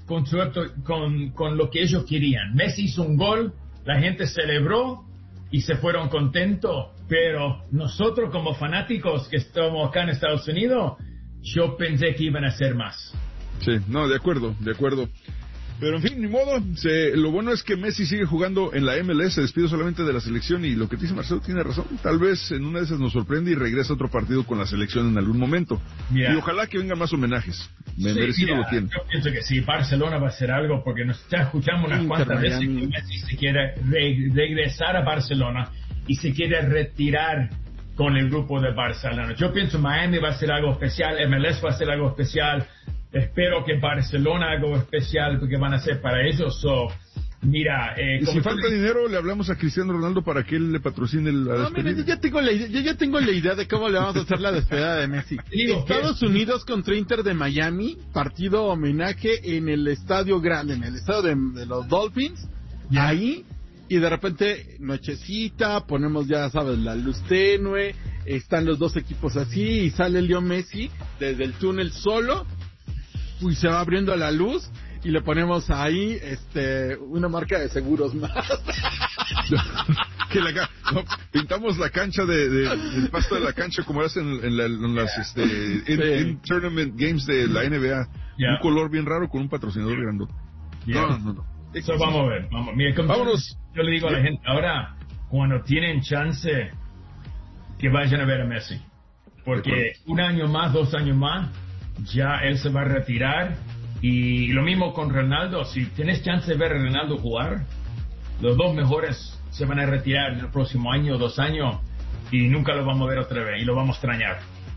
con lo que ellos querían. Messi hizo un gol, la gente celebró y se fueron contentos. Pero nosotros como fanáticos que estamos acá en Estados Unidos, yo pensé que iban a hacer más. Sí, no, de acuerdo. Pero en fin, ni modo. Lo bueno es que Messi sigue jugando en la MLS, se despidió solamente de la selección y lo que dice Marcelo tiene razón. Tal vez en una de esas nos sorprende y regresa a otro partido con la selección en algún momento. Y ojalá que vengan más homenajes. Merecido lo tiene. Yo pienso que sí, Barcelona va a hacer algo porque nos ya escuchamos unas cuantas veces que Messi se quiere regresar a Barcelona y se quiere retirar con el grupo de Barcelona. Yo pienso Miami va a hacer algo especial, MLS va a hacer algo especial. Espero que Barcelona haga algo especial porque van a hacer para ellos. Mira, y si falta dinero, le hablamos a Cristiano Ronaldo para que él le patrocine la despedida. Mira, yo ya tengo la idea de cómo le vamos a hacer la despedida de Messi. Estados Unidos contra Inter de Miami, partido homenaje en el estadio grande, en el estadio de los Dolphins. Ahí, y de repente, nochecita, ponemos ya, sabes, la luz tenue, están los dos equipos así, y sale Leo Messi desde el túnel solo. Y se va abriendo la luz y le ponemos ahí una marca de seguros más. Pintamos la cancha el pasto de la cancha como hacen en las tournament games de la NBA. Un color bien raro con un patrocinador grandote. No. Eso vamos a ver. Mira, vámonos. Yo le digo a la gente, ahora, cuando tienen chance, que vayan a ver a Messi. Porque un año más, 2 años más, ya él se va a retirar. Y lo mismo con Ronaldo. Si tienes chance de ver a Ronaldo jugar, los dos mejores se van a retirar en el próximo año o 2 años y nunca lo vamos a ver otra vez y lo vamos a extrañar.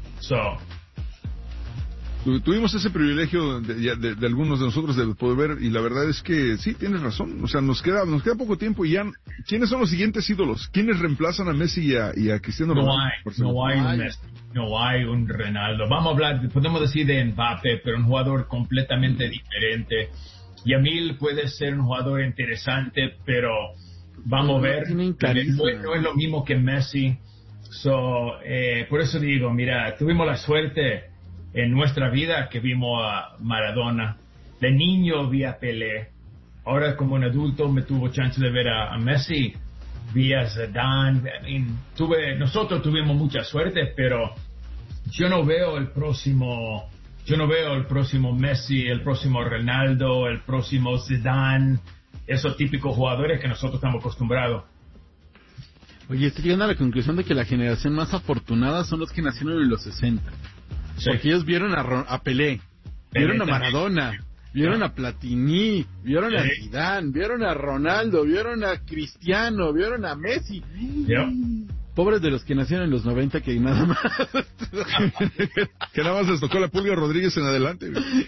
Tuvimos ese privilegio de algunos de nosotros de poder ver, y la verdad es que sí, tienes razón. O sea, nos queda poco tiempo y ya. ¿Quiénes son los siguientes ídolos? ¿Quiénes reemplazan a Messi y a Cristiano Ronaldo? No hay un Messi, no hay un Ronaldo. Vamos a hablar, podemos decir de Mbappé, pero un jugador completamente diferente. Yamil puede ser un jugador interesante, pero vamos a ver. No es lo mismo que Messi. Por eso digo, mira, tuvimos la suerte en nuestra vida que vimos a Maradona. De niño vi a Pelé. Ahora como un adulto me tuvo chance de ver a Messi. Vi a Zidane. Nosotros tuvimos mucha suerte, pero yo no veo el próximo Messi, el próximo Ronaldo, el próximo Zidane, esos típicos jugadores que nosotros estamos acostumbrados. Oye, estoy llegando a la conclusión de que la generación más afortunada son los que nacieron en los 60. Sí. Porque ellos vieron a Pelé, vieron a Maradona, vieron a Platini, vieron a Zidane, vieron a Ronaldo, vieron a Cristiano, vieron a Messi. Pobres de los que nacieron en los 90 que nada más que nada más les tocó la Pulga Rodríguez en adelante.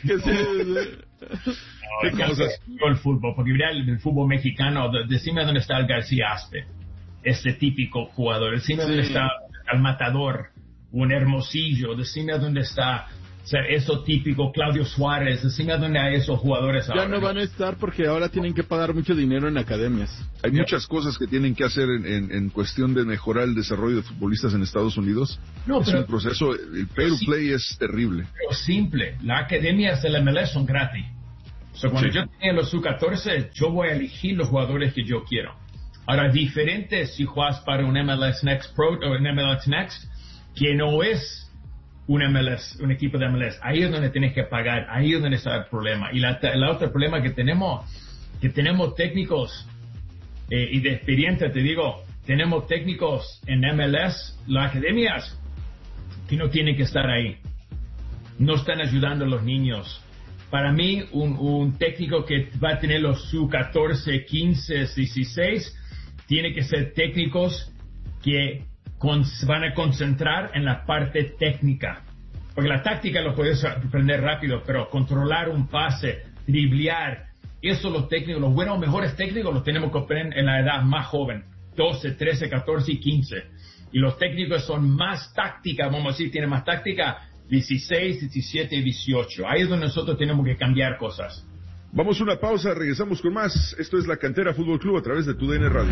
El fútbol, porque mira el fútbol mexicano, decime dónde está el García Aspe, ese típico jugador, decime dónde está el Matador, un Hermosillo, decime dónde está, o sea, eso típico Claudio Suárez, decime dónde hay esos jugadores ahora. Ya no van a estar porque ahora tienen que pagar mucho dinero en academias. Hay muchas cosas que tienen que hacer en cuestión de mejorar el desarrollo de futbolistas en Estados Unidos. Es un proceso, el pay to play es terrible. Pero simple, las academias del MLS son gratis. O sea, cuando yo tenía los U14, yo voy a elegir los jugadores que yo quiero. Ahora, diferente si juegas para un MLS Next Pro o un MLS Next, que no es un equipo de MLS. Ahí es donde tienes que pagar, ahí es donde está el problema. Y la otro problema que tenemos técnicos, y de experiencia te digo, tenemos técnicos en MLS, las academias, que no tienen que estar ahí. No están ayudando a los niños. Para mí, un técnico que va a tener los U14, 15, 16, tiene que ser técnicos que van a concentrar en la parte técnica. Porque la táctica lo puedes aprender rápido, pero controlar un pase, driblear, eso los técnicos, los buenos, mejores técnicos los tenemos que aprender en la edad más joven, 12, 13, 14 y 15. Y los técnicos son más táctica, vamos a decir, tienen más táctica 16, 17 y 18. Ahí es donde nosotros tenemos que cambiar cosas. Vamos a una pausa, regresamos con más. Esto es La Cantera Fútbol Club a través de TUDN Radio.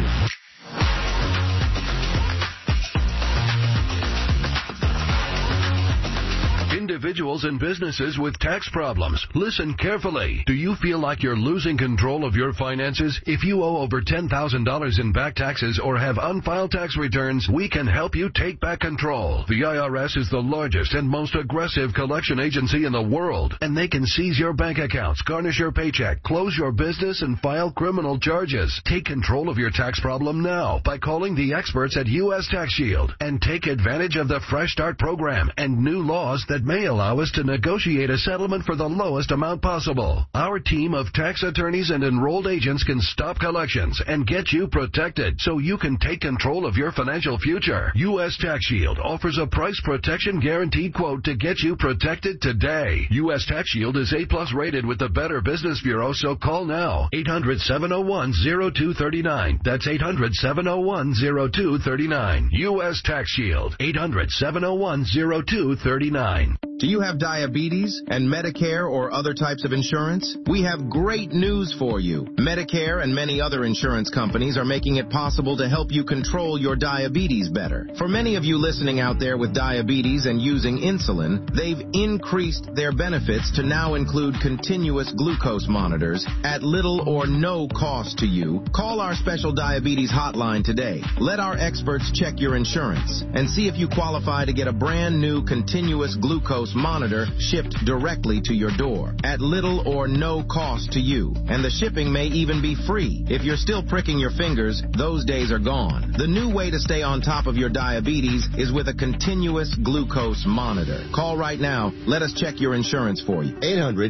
Individuals and businesses with tax problems. Listen carefully. Do you feel like you're losing control of your finances? If you owe over $10,000 in back taxes or have unfiled tax returns, we can help you take back control. The IRS is the largest and most aggressive collection agency in the world, and they can seize your bank accounts, garnish your paycheck, close your business, and file criminal charges. Take control of your tax problem now by calling the experts at U.S. Tax Shield and take advantage of the Fresh Start program and new laws that may allow us to negotiate a settlement for the lowest amount possible. Our team of tax attorneys and enrolled agents can stop collections and get you protected so you can take control of your financial future. U.S. Tax Shield offers a price protection guaranteed quote to get you protected today. U.S. Tax Shield is A+ rated with the Better Business Bureau, so call now. 800-701-0239. That's 800-701-0239. U.S. Tax Shield. 800-701-0239. Do you have diabetes and Medicare or other types of insurance? We have great news for you. Medicare and many other insurance companies are making it possible to help you control your diabetes better. For many of you listening out there with diabetes and using insulin, they've increased their benefits to now include continuous glucose monitors at little or no cost to you. Call our special diabetes hotline today. Let our experts check your insurance and see if you qualify to get a brand new continuous glucose monitor shipped directly to your door at little or no cost to you. And the shipping may even be free. If you're still pricking your fingers, those days are gone. The new way to stay on top of your diabetes is with a continuous glucose monitor. Call right now. Let us check your insurance for you.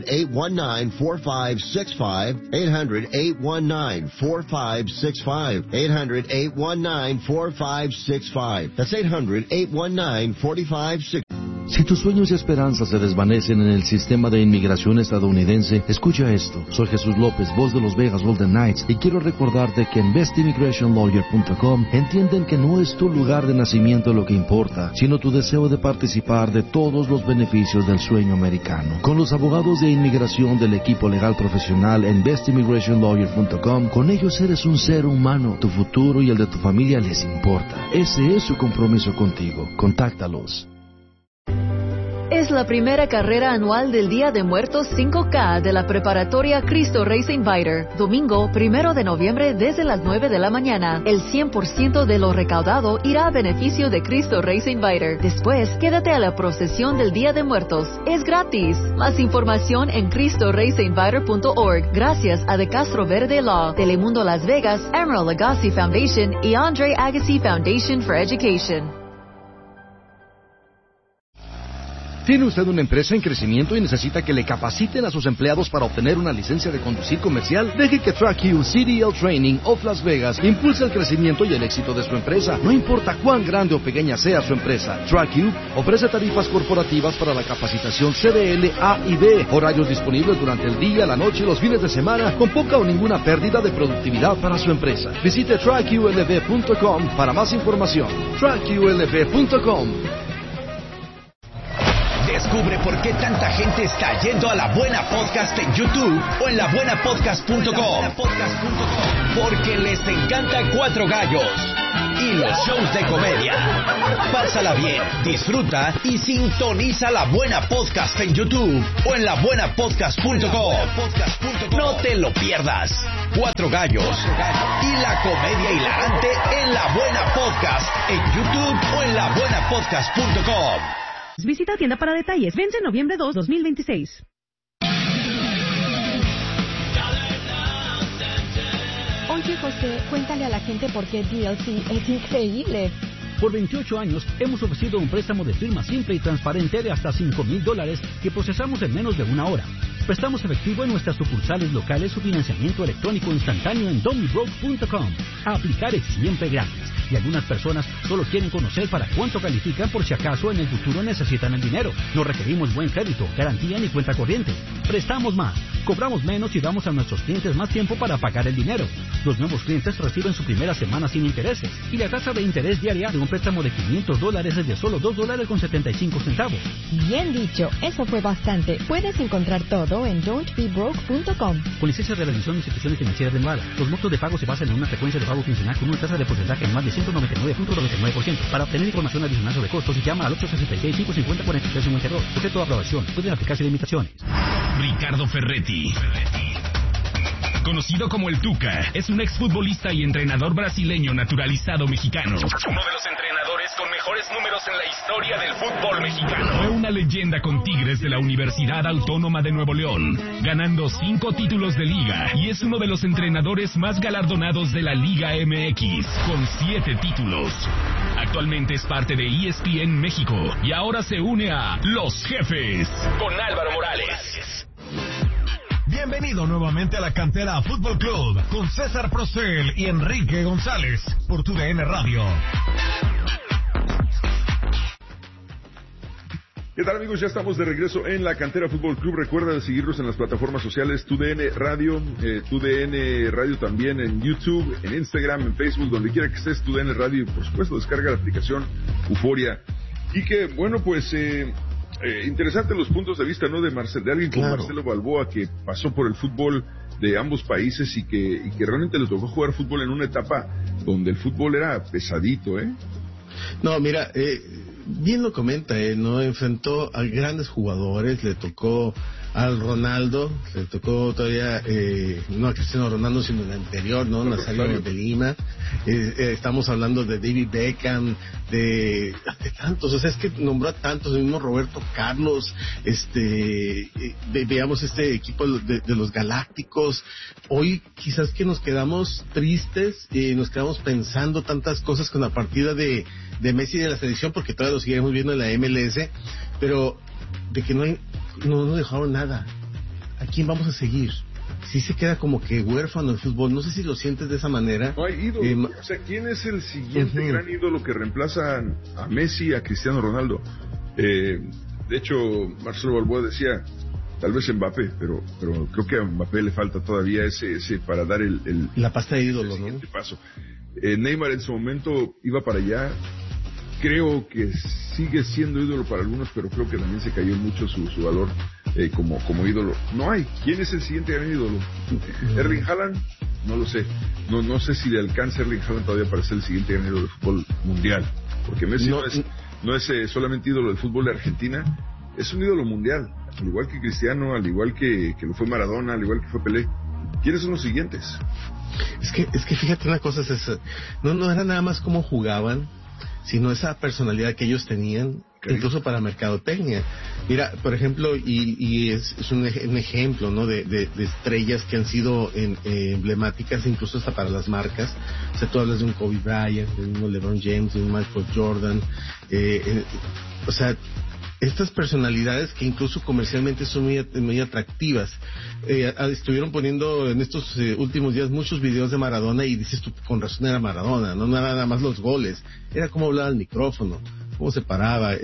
800-819-4565. 800-819-4565. 800-819-4565. That's 800-819-4565. Si tus sueños y esperanzas se desvanecen en el sistema de inmigración estadounidense, escucha esto. Soy Jesús López, voz de los Vegas Golden Knights, y quiero recordarte que en bestimmigrationlawyer.com entienden que no es tu lugar de nacimiento lo que importa, sino tu deseo de participar de todos los beneficios del sueño americano. Con los abogados de inmigración del equipo legal profesional en bestimmigrationlawyer.com, con ellos eres un ser humano. Tu futuro y el de tu familia les importa. Ese es su compromiso contigo. Contáctalos. Es la primera carrera anual del Día de Muertos 5K de la preparatoria Cristo Rey St. Viator. Domingo 1 de noviembre desde las 9 de la mañana. El 100% de lo recaudado irá a beneficio de Cristo Rey St. Viator. Después, quédate a la procesión del Día de Muertos. Es gratis. Más información en CristoReyStViator.org. Gracias a De Castro Verde Law, Telemundo Las Vegas, Emerald Agassi Foundation y Andre Agassi Foundation for Education. ¿Tiene usted una empresa en crecimiento y necesita que le capaciten a sus empleados para obtener una licencia de conducir comercial? Deje que TrackU CDL Training of Las Vegas impulse el crecimiento y el éxito de su empresa. No importa cuán grande o pequeña sea su empresa, TrackU ofrece tarifas corporativas para la capacitación CDL A y B, horarios disponibles durante el día, la noche y los fines de semana, con poca o ninguna pérdida de productividad para su empresa. Visite TrackULV.com para más información. TrackULV.com. Descubre por qué tanta gente está yendo a La Buena Podcast en YouTube o en labuenapodcast.com. Porque les encanta Cuatro Gallos y los shows de comedia. Pásala bien, disfruta y sintoniza La Buena Podcast en YouTube o en labuenapodcast.com. No te lo pierdas. Cuatro Gallos y la comedia hilarante en La Buena Podcast en YouTube o en labuenapodcast.com. Visita tienda para detalles. Vence noviembre 2, 2026. Oye, José, cuéntale a la gente por qué DLC es increíble. Por 28 años hemos ofrecido un préstamo de firma simple y transparente de hasta $5,000 que procesamos en menos de una hora. Prestamos efectivo en nuestras sucursales locales o financiamiento electrónico instantáneo en domibroke.com. A aplicar es siempre gratis y algunas personas solo quieren conocer para cuánto califican por si acaso en el futuro necesitan el dinero. No requerimos buen crédito, garantía ni cuenta corriente. Prestamos más, cobramos menos y damos a nuestros clientes más tiempo para pagar el dinero. Los nuevos clientes reciben su primera semana sin intereses y la tasa de interés diaria de un préstamo de $500 es de solo $2.75. Bien dicho, eso fue bastante. Puedes encontrar todo en don'tbebroke.com. Con licencia de la División de Instituciones Financieras de Nevada, los montos de pago se basan en una frecuencia de pago quincenal con una tasa de porcentaje anual de 199.99%. Para obtener información adicional sobre costos, llama al 866-550-4352. Sujeto a aprobación. Pueden aplicarse limitaciones. Ricardo Ferretti, conocido como el Tuca, es un exfutbolista y entrenador brasileño naturalizado mexicano. Uno de los entrenadores con mejores números en la historia del fútbol mexicano. Fue una leyenda con Tigres de la Universidad Autónoma de Nuevo León, ganando 5 títulos de liga, y es uno de los entrenadores más galardonados de la Liga MX, con 7 títulos. Actualmente es parte de ESPN México y ahora se une a Los Jefes con Álvaro Morales. Bienvenido nuevamente a la Cantera Fútbol Club con César Procel y Enrique González por TUDN Radio. ¿Qué tal, amigos? Ya estamos de regreso en la Cantera Fútbol Club. Recuerda seguirnos en las plataformas sociales TUDN Radio, TUDN Radio también en YouTube, en Instagram, en Facebook, donde quiera que estés, TUDN Radio, y por supuesto descarga la aplicación Euforia. Y que, bueno, pues interesante los puntos de vista, ¿no? De alguien como Marcelo Balboa, que pasó por el fútbol de ambos países y que realmente le tocó jugar fútbol en una etapa donde el fútbol era pesadito, ¿eh? No, mira, bien lo comenta, ¿no? Enfrentó a grandes jugadores, le tocó al Ronaldo, le tocó todavía, no a Cristiano Ronaldo, sino el anterior, ¿no? Nazario de Lima. Estamos hablando de David Beckham, de tantos, o sea, es que nombró a tantos, el mismo Roberto Carlos, veamos este equipo de los Galácticos. Hoy quizás que nos quedamos tristes y nos quedamos pensando tantas cosas con la partida de Messi de la selección, porque todavía lo seguiremos viendo en la MLS, pero de que no dejaron nada. ¿A quién vamos a seguir? Sí se queda como que huérfano el fútbol. No sé si lo sientes de esa manera. No hay ídolo. O sea, ¿quién es el siguiente gran ídolo que reemplaza a Messi y a Cristiano Ronaldo? De hecho, Marcelo Balboa decía, tal vez Mbappé, pero creo que a Mbappé le falta todavía ese para dar la pasta de ídolo, ¿no? Paso. Neymar en su momento iba para allá. Creo que sigue siendo ídolo para algunos, pero creo que también se cayó mucho su valor como ídolo. No hay. ¿Quién es el siguiente gran ídolo? ¿Erling Haaland? No lo sé. No sé si le alcanza Erling Haaland todavía para ser el siguiente gran ídolo del fútbol mundial. Porque Messi no es solamente ídolo del fútbol de Argentina, es un ídolo mundial. Al igual que Cristiano, al igual que lo fue Maradona, al igual que fue Pelé. ¿Quiénes son los siguientes? Es que fíjate una cosa, César. No era nada más cómo jugaban, sino esa personalidad que ellos tenían, incluso para mercadotecnia. Mira, por ejemplo, y es un ejemplo, ¿no? de estrellas que han sido emblemáticas, incluso hasta para las marcas. O sea, tú hablas de un Kobe Bryant, de un LeBron James, de un Michael Jordan. O sea, estas personalidades que incluso comercialmente son muy atractivas. Estuvieron poniendo en estos últimos días muchos videos de Maradona y dices tú, con razón era Maradona, no era nada más los goles, era cómo hablaba al micrófono, cómo se paraba,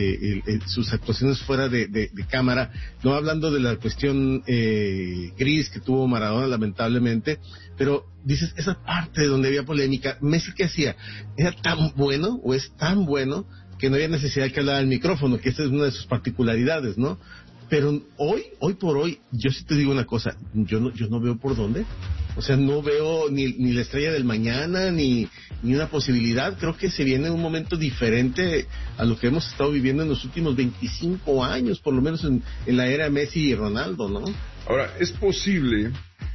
sus actuaciones fuera de cámara, no hablando de la cuestión gris que tuvo Maradona lamentablemente, pero dices, esa parte de donde había polémica, Messi ¿qué hacía? Era tan bueno o es tan bueno que no había necesidad de que hablara al micrófono, que esa es una de sus particularidades, ¿no? Pero hoy por hoy, yo sí te digo una cosa, yo no veo por dónde. O sea, no veo ni la estrella del mañana, ni una posibilidad. Creo que se viene un momento diferente a lo que hemos estado viviendo en los últimos 25 años, por lo menos en la era Messi y Ronaldo, ¿no? Ahora, es posible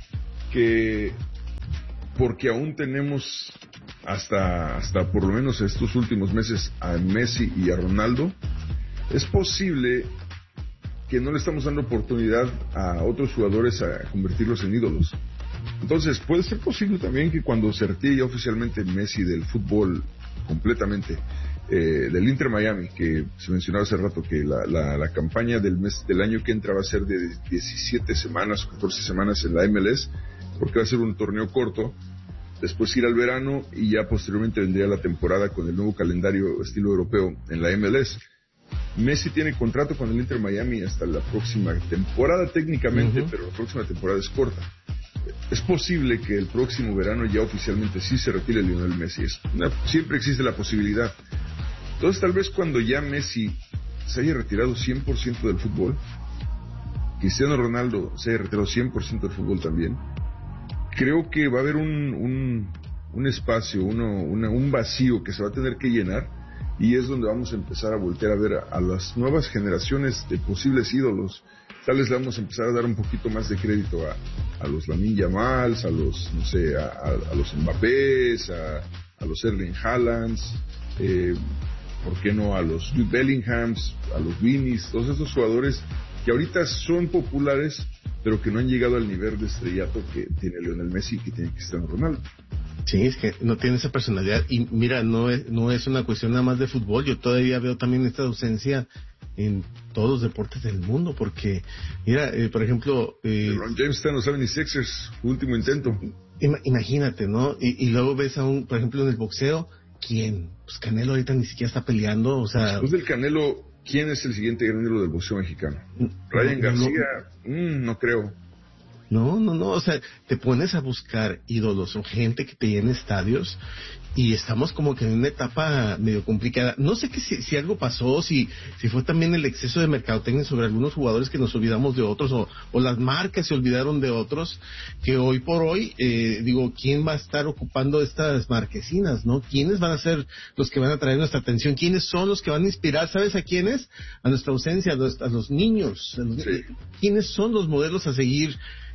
que, porque aún tenemos hasta por lo menos estos últimos meses a Messi y a Ronaldo, es posible que no le estamos dando oportunidad a otros jugadores a convertirlos en ídolos. Entonces, puede ser posible también que cuando se retire ya oficialmente Messi del fútbol completamente, del Inter Miami, que se mencionaba hace rato que la campaña del año que entra va a ser de 17 semanas o 14 semanas en la MLS, porque va a ser un torneo corto, después ir al verano y ya posteriormente vendría la temporada con el nuevo calendario estilo europeo en la MLS. Messi tiene contrato con el Inter Miami hasta la próxima temporada técnicamente, pero la próxima temporada es corta. Es posible que el próximo verano ya oficialmente sí se retire Lionel Messi. Siempre existe la posibilidad. Entonces tal vez cuando ya Messi se haya retirado 100% del fútbol, Cristiano Ronaldo se haya retirado 100% del fútbol también, creo que va a haber un espacio, un vacío que se va a tener que llenar, y es donde vamos a empezar a voltear a ver a las nuevas generaciones de posibles ídolos. Tal vez le vamos a empezar a dar un poquito más de crédito a los Lamine Yamals, a los, no sé, a los Mbappés, a los Erling Haalands, ¿por qué no? A los Jude Bellinghams, a los Vinis, todos estos jugadores que ahorita son populares, pero que no han llegado al nivel de estrellato que tiene Lionel Messi y que tiene Cristiano Ronaldo. Sí, es que no tiene esa personalidad. Y mira, no es una cuestión nada más de fútbol. Yo todavía veo también esta ausencia en todos los deportes del mundo, porque mira, por ejemplo, LeBron James está en los 76ers, último intento. Imagínate, ¿no? Y luego ves por ejemplo, en el boxeo, ¿quién? Pues Canelo ahorita ni siquiera está peleando, o sea... Después del Canelo, ¿quién es el siguiente gran ídolo del boxeo mexicano? Ryan García, no creo. No, o sea, te pones a buscar ídolos o gente que te llene estadios y estamos como que en una etapa medio complicada. No sé si algo pasó, si fue también el exceso de mercadotecnia sobre algunos jugadores que nos olvidamos de otros o las marcas se olvidaron de otros, que hoy por hoy, ¿quién va a estar ocupando estas marquesinas, no? ¿Quiénes van a ser los que van a traer nuestra atención? ¿Quiénes son los que van a inspirar? ¿Sabes a quiénes? A nuestra ausencia, a los niños. Sí. ¿Quiénes son los modelos a seguir?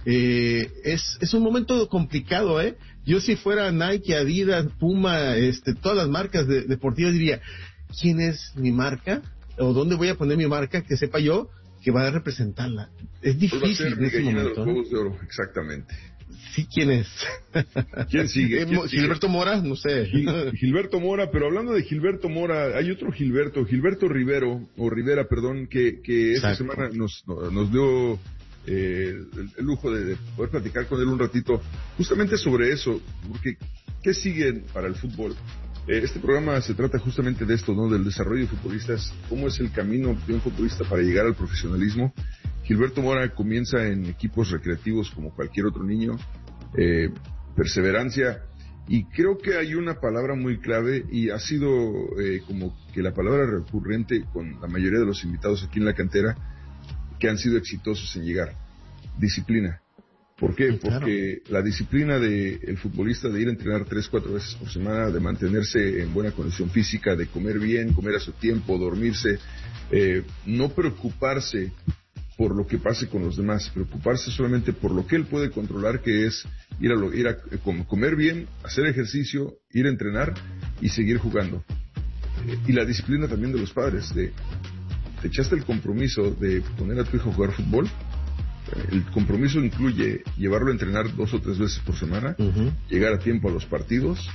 Es un momento complicado, Yo si fuera Nike, Adidas, Puma, todas las marcas deportivas diría, ¿quién es mi marca? ¿O dónde voy a poner mi marca? Que sepa yo que va a representarla. Es difícil en ese momento. De los Juegos de Oro, exactamente. Sí, ¿quién es? ¿Quién sigue? Gilberto Mora, no sé. Gilberto Mora, pero hablando de Gilberto Mora, hay otro Gilberto Rivera, que esta semana nos dio el lujo de poder platicar con él un ratito justamente sobre eso, porque ¿qué sigue para el fútbol? Este programa se trata justamente de esto, ¿no? Del desarrollo de futbolistas, cómo es el camino de un futbolista para llegar al profesionalismo. Gilberto Mora comienza en equipos recreativos como cualquier otro niño, perseverancia, y creo que hay una palabra muy clave y ha sido como que la palabra recurrente con la mayoría de los invitados aquí en la cantera que han sido exitosos en llegar: disciplina. ¿Por qué? Sí, claro. Porque la disciplina del futbolista de ir a entrenar 3-4 veces por semana, de mantenerse en buena condición física, de comer bien, comer a su tiempo, dormirse, no preocuparse por lo que pase con los demás, preocuparse solamente por lo que él puede controlar, que es ir a comer bien, hacer ejercicio, ir a entrenar y seguir jugando. Y la disciplina también de los padres, ¿te echaste el compromiso de poner a tu hijo a jugar fútbol? El compromiso incluye llevarlo a entrenar 2 o 3 veces por semana, llegar a tiempo a los partidos,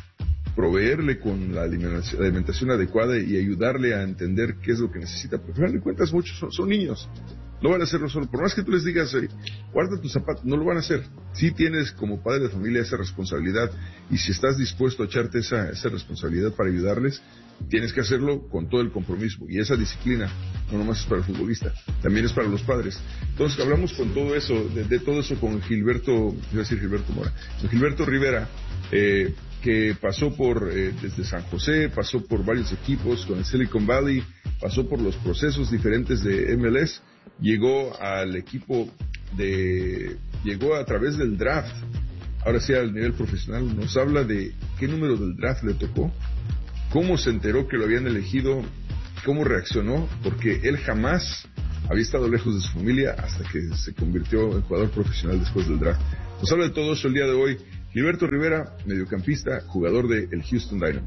proveerle con la alimentación adecuada y ayudarle a entender qué es lo que necesita. Pero al final de cuentas, muchos son niños. No van a hacerlo solo. Por más que tú les digas, guarda tus zapatos, no lo van a hacer. Sí tienes como padre de familia esa responsabilidad, y si estás dispuesto a echarte esa responsabilidad para ayudarles, tienes que hacerlo con todo el compromiso. Y esa disciplina no nomás es para el futbolista, también es para los padres. Entonces hablamos con todo eso, de todo eso con Gilberto Mora, con Gilberto Rivera, que pasó desde San José, pasó por varios equipos con el Silicon Valley, pasó por los procesos diferentes de MLS, llegó al equipo llegó a través del draft, ahora sí al nivel profesional. Nos habla de qué número del draft le tocó, cómo se enteró que lo habían elegido, cómo reaccionó, porque él jamás había estado lejos de su familia hasta que se convirtió en jugador profesional después del draft. Nos habla de todo eso el día de hoy Gilberto Rivera, mediocampista, jugador del Houston Dynamo.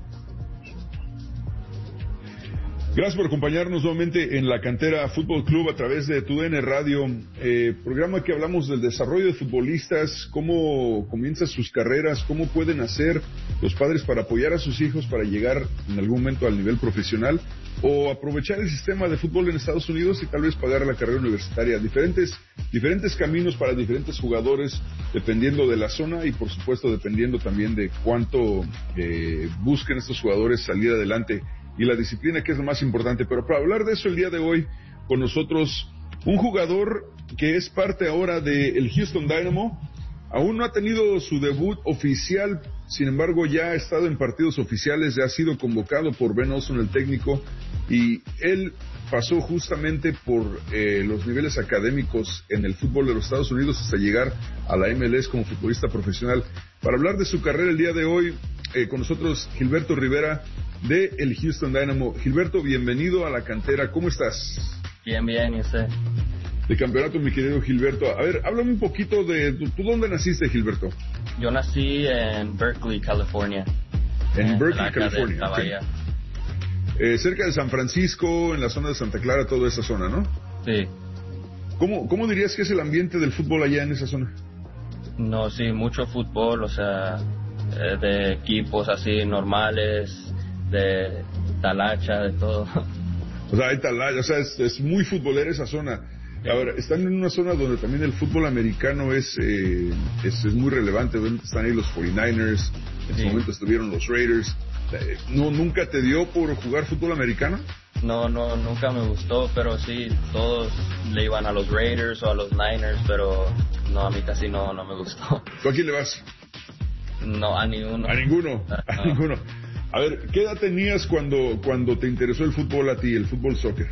Gracias por acompañarnos nuevamente en la Cantera Fútbol Club a través de TUDN Radio, programa que hablamos del desarrollo de futbolistas, cómo comienzan sus carreras, cómo pueden hacer los padres para apoyar a sus hijos para llegar en algún momento al nivel profesional, o aprovechar el sistema de fútbol en Estados Unidos y tal vez pagar la carrera universitaria. Diferentes caminos para diferentes jugadores, dependiendo de la zona y por supuesto dependiendo también de cuánto busquen estos jugadores salir adelante, y la disciplina, que es lo más importante. Pero para hablar de eso el día de hoy, con nosotros un jugador que es parte ahora del Houston Dynamo. Aún no ha tenido su debut oficial, sin embargo ya ha estado en partidos oficiales, ya ha sido convocado por Ben Olsen, el técnico, y él pasó justamente por los niveles académicos en el fútbol de los Estados Unidos hasta llegar a la MLS como futbolista profesional. Para hablar de su carrera el día de hoy, con nosotros Gilberto Rivera de el Houston Dynamo. Gilberto, bienvenido a la Cantera, ¿cómo estás? Bien, ¿y usted? De campeonato, mi querido Gilberto. A ver, háblame un poquito de... ¿Tú dónde naciste, Gilberto? Yo nací en Berkeley, California. En Berkeley, California. Okay. Cerca de San Francisco, en la zona de Santa Clara, toda esa zona, ¿no? Sí. ¿Cómo dirías que es el ambiente del fútbol allá en esa zona? No, sí, mucho fútbol, o sea, de equipos así normales, de talacha, de todo. O sea, hay talacha, o sea, es muy futbolera esa zona. A ver, están en una zona donde también el fútbol americano es muy relevante. Obviamente están ahí los 49ers, en su momento estuvieron los Raiders. ¿Nunca te dio por jugar fútbol americano? No, nunca me gustó, pero sí, todos le iban a los Raiders o a los Niners, pero no, a mí casi no me gustó. ¿Tú a quién le vas? No, a ninguno. ¿A ninguno? A ninguno. A ver, ¿qué edad tenías cuando te interesó el fútbol a ti, el fútbol soccer?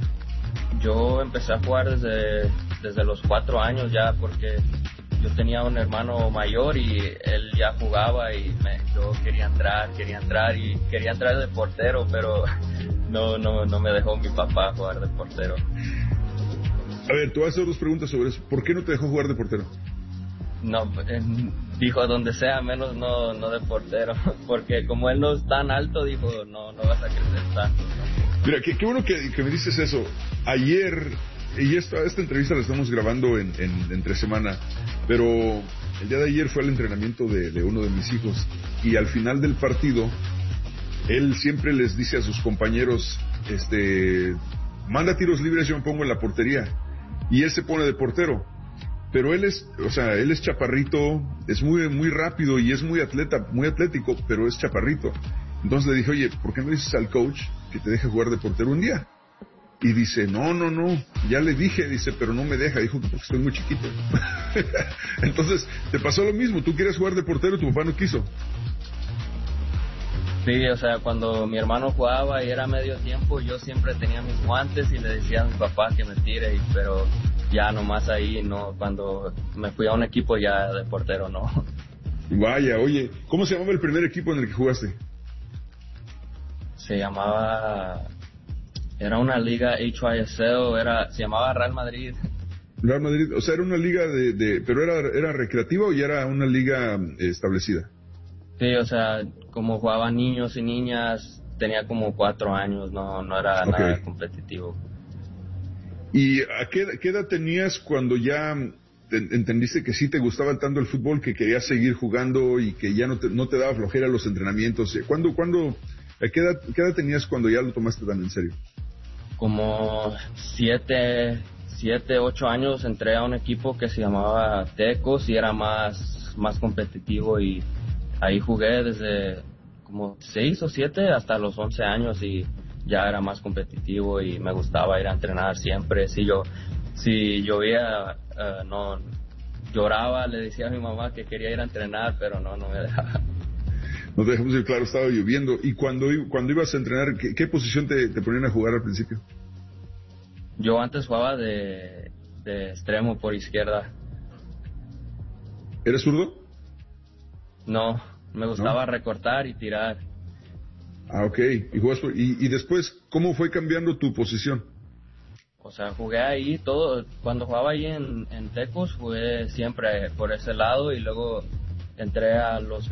Yo empecé a jugar desde los 4 años ya, porque yo tenía un hermano mayor y él ya jugaba y yo quería entrar y quería entrar de portero, pero no me dejó mi papá jugar de portero. A ver, te voy a hacer 2 preguntas sobre eso. ¿Por qué no te dejó jugar de portero? No, dijo donde sea, menos no de portero, porque como él no es tan alto, dijo no vas a crecer tanto. Mira, qué bueno que me dices eso. Ayer, y esta entrevista la estamos grabando entre semana, pero el día de ayer fue el entrenamiento de uno de mis hijos, y al final del partido, él siempre les dice a sus compañeros, manda tiros libres, yo me pongo en la portería, y él se pone de portero. Pero él es chaparrito, es muy rápido y es muy atlético, pero es chaparrito. Entonces le dije, oye, ¿por qué no dices al coach que te deje jugar de portero un día? Y dice, no, ya le dije, dice, pero no me deja, dijo que porque estoy muy chiquito. Entonces, te pasó lo mismo, tú querías jugar de portero y tu papá no quiso. Sí, o sea, cuando mi hermano jugaba y era medio tiempo, yo siempre tenía mis guantes y le decía a mi papá que me tire, pero ya nomás ahí, no, cuando me fui a un equipo ya de portero, no. Vaya, oye, ¿cómo se llamaba el primer equipo en el que jugaste? Se llamaba, era una liga HYSL, se llamaba Real Madrid. Real Madrid, o sea, era una liga pero era recreativa o ya era una liga establecida? Sí, o sea, como jugaban niños y niñas, tenía como 4 años, no era nada competitivo. ¿Y a qué edad tenías cuando ya entendiste que sí te gustaba tanto el fútbol que querías seguir jugando y que ya no te daba flojera los entrenamientos. ¿A qué edad tenías cuando ya lo tomaste tan en serio? Como 7, 8 años entré a un equipo que se llamaba Tecos y era más competitivo, y ahí jugué desde como 6 o 7 hasta los 11 años y ya era más competitivo y me gustaba ir a entrenar siempre. Si llovía, no lloraba, le decía a mi mamá que quería ir a entrenar, pero no me dejaba. No te dejamos ir, claro, estaba lloviendo. ¿Y cuando ibas a entrenar, qué posición te ponían a jugar al principio? Yo antes jugaba de extremo por izquierda. ¿Eres zurdo? No, me gustaba recortar y tirar. Ah, ok. Y después, ¿cómo fue cambiando tu posición? O sea, jugué ahí cuando jugaba ahí en Tecos, jugué siempre por ese lado y luego entré a los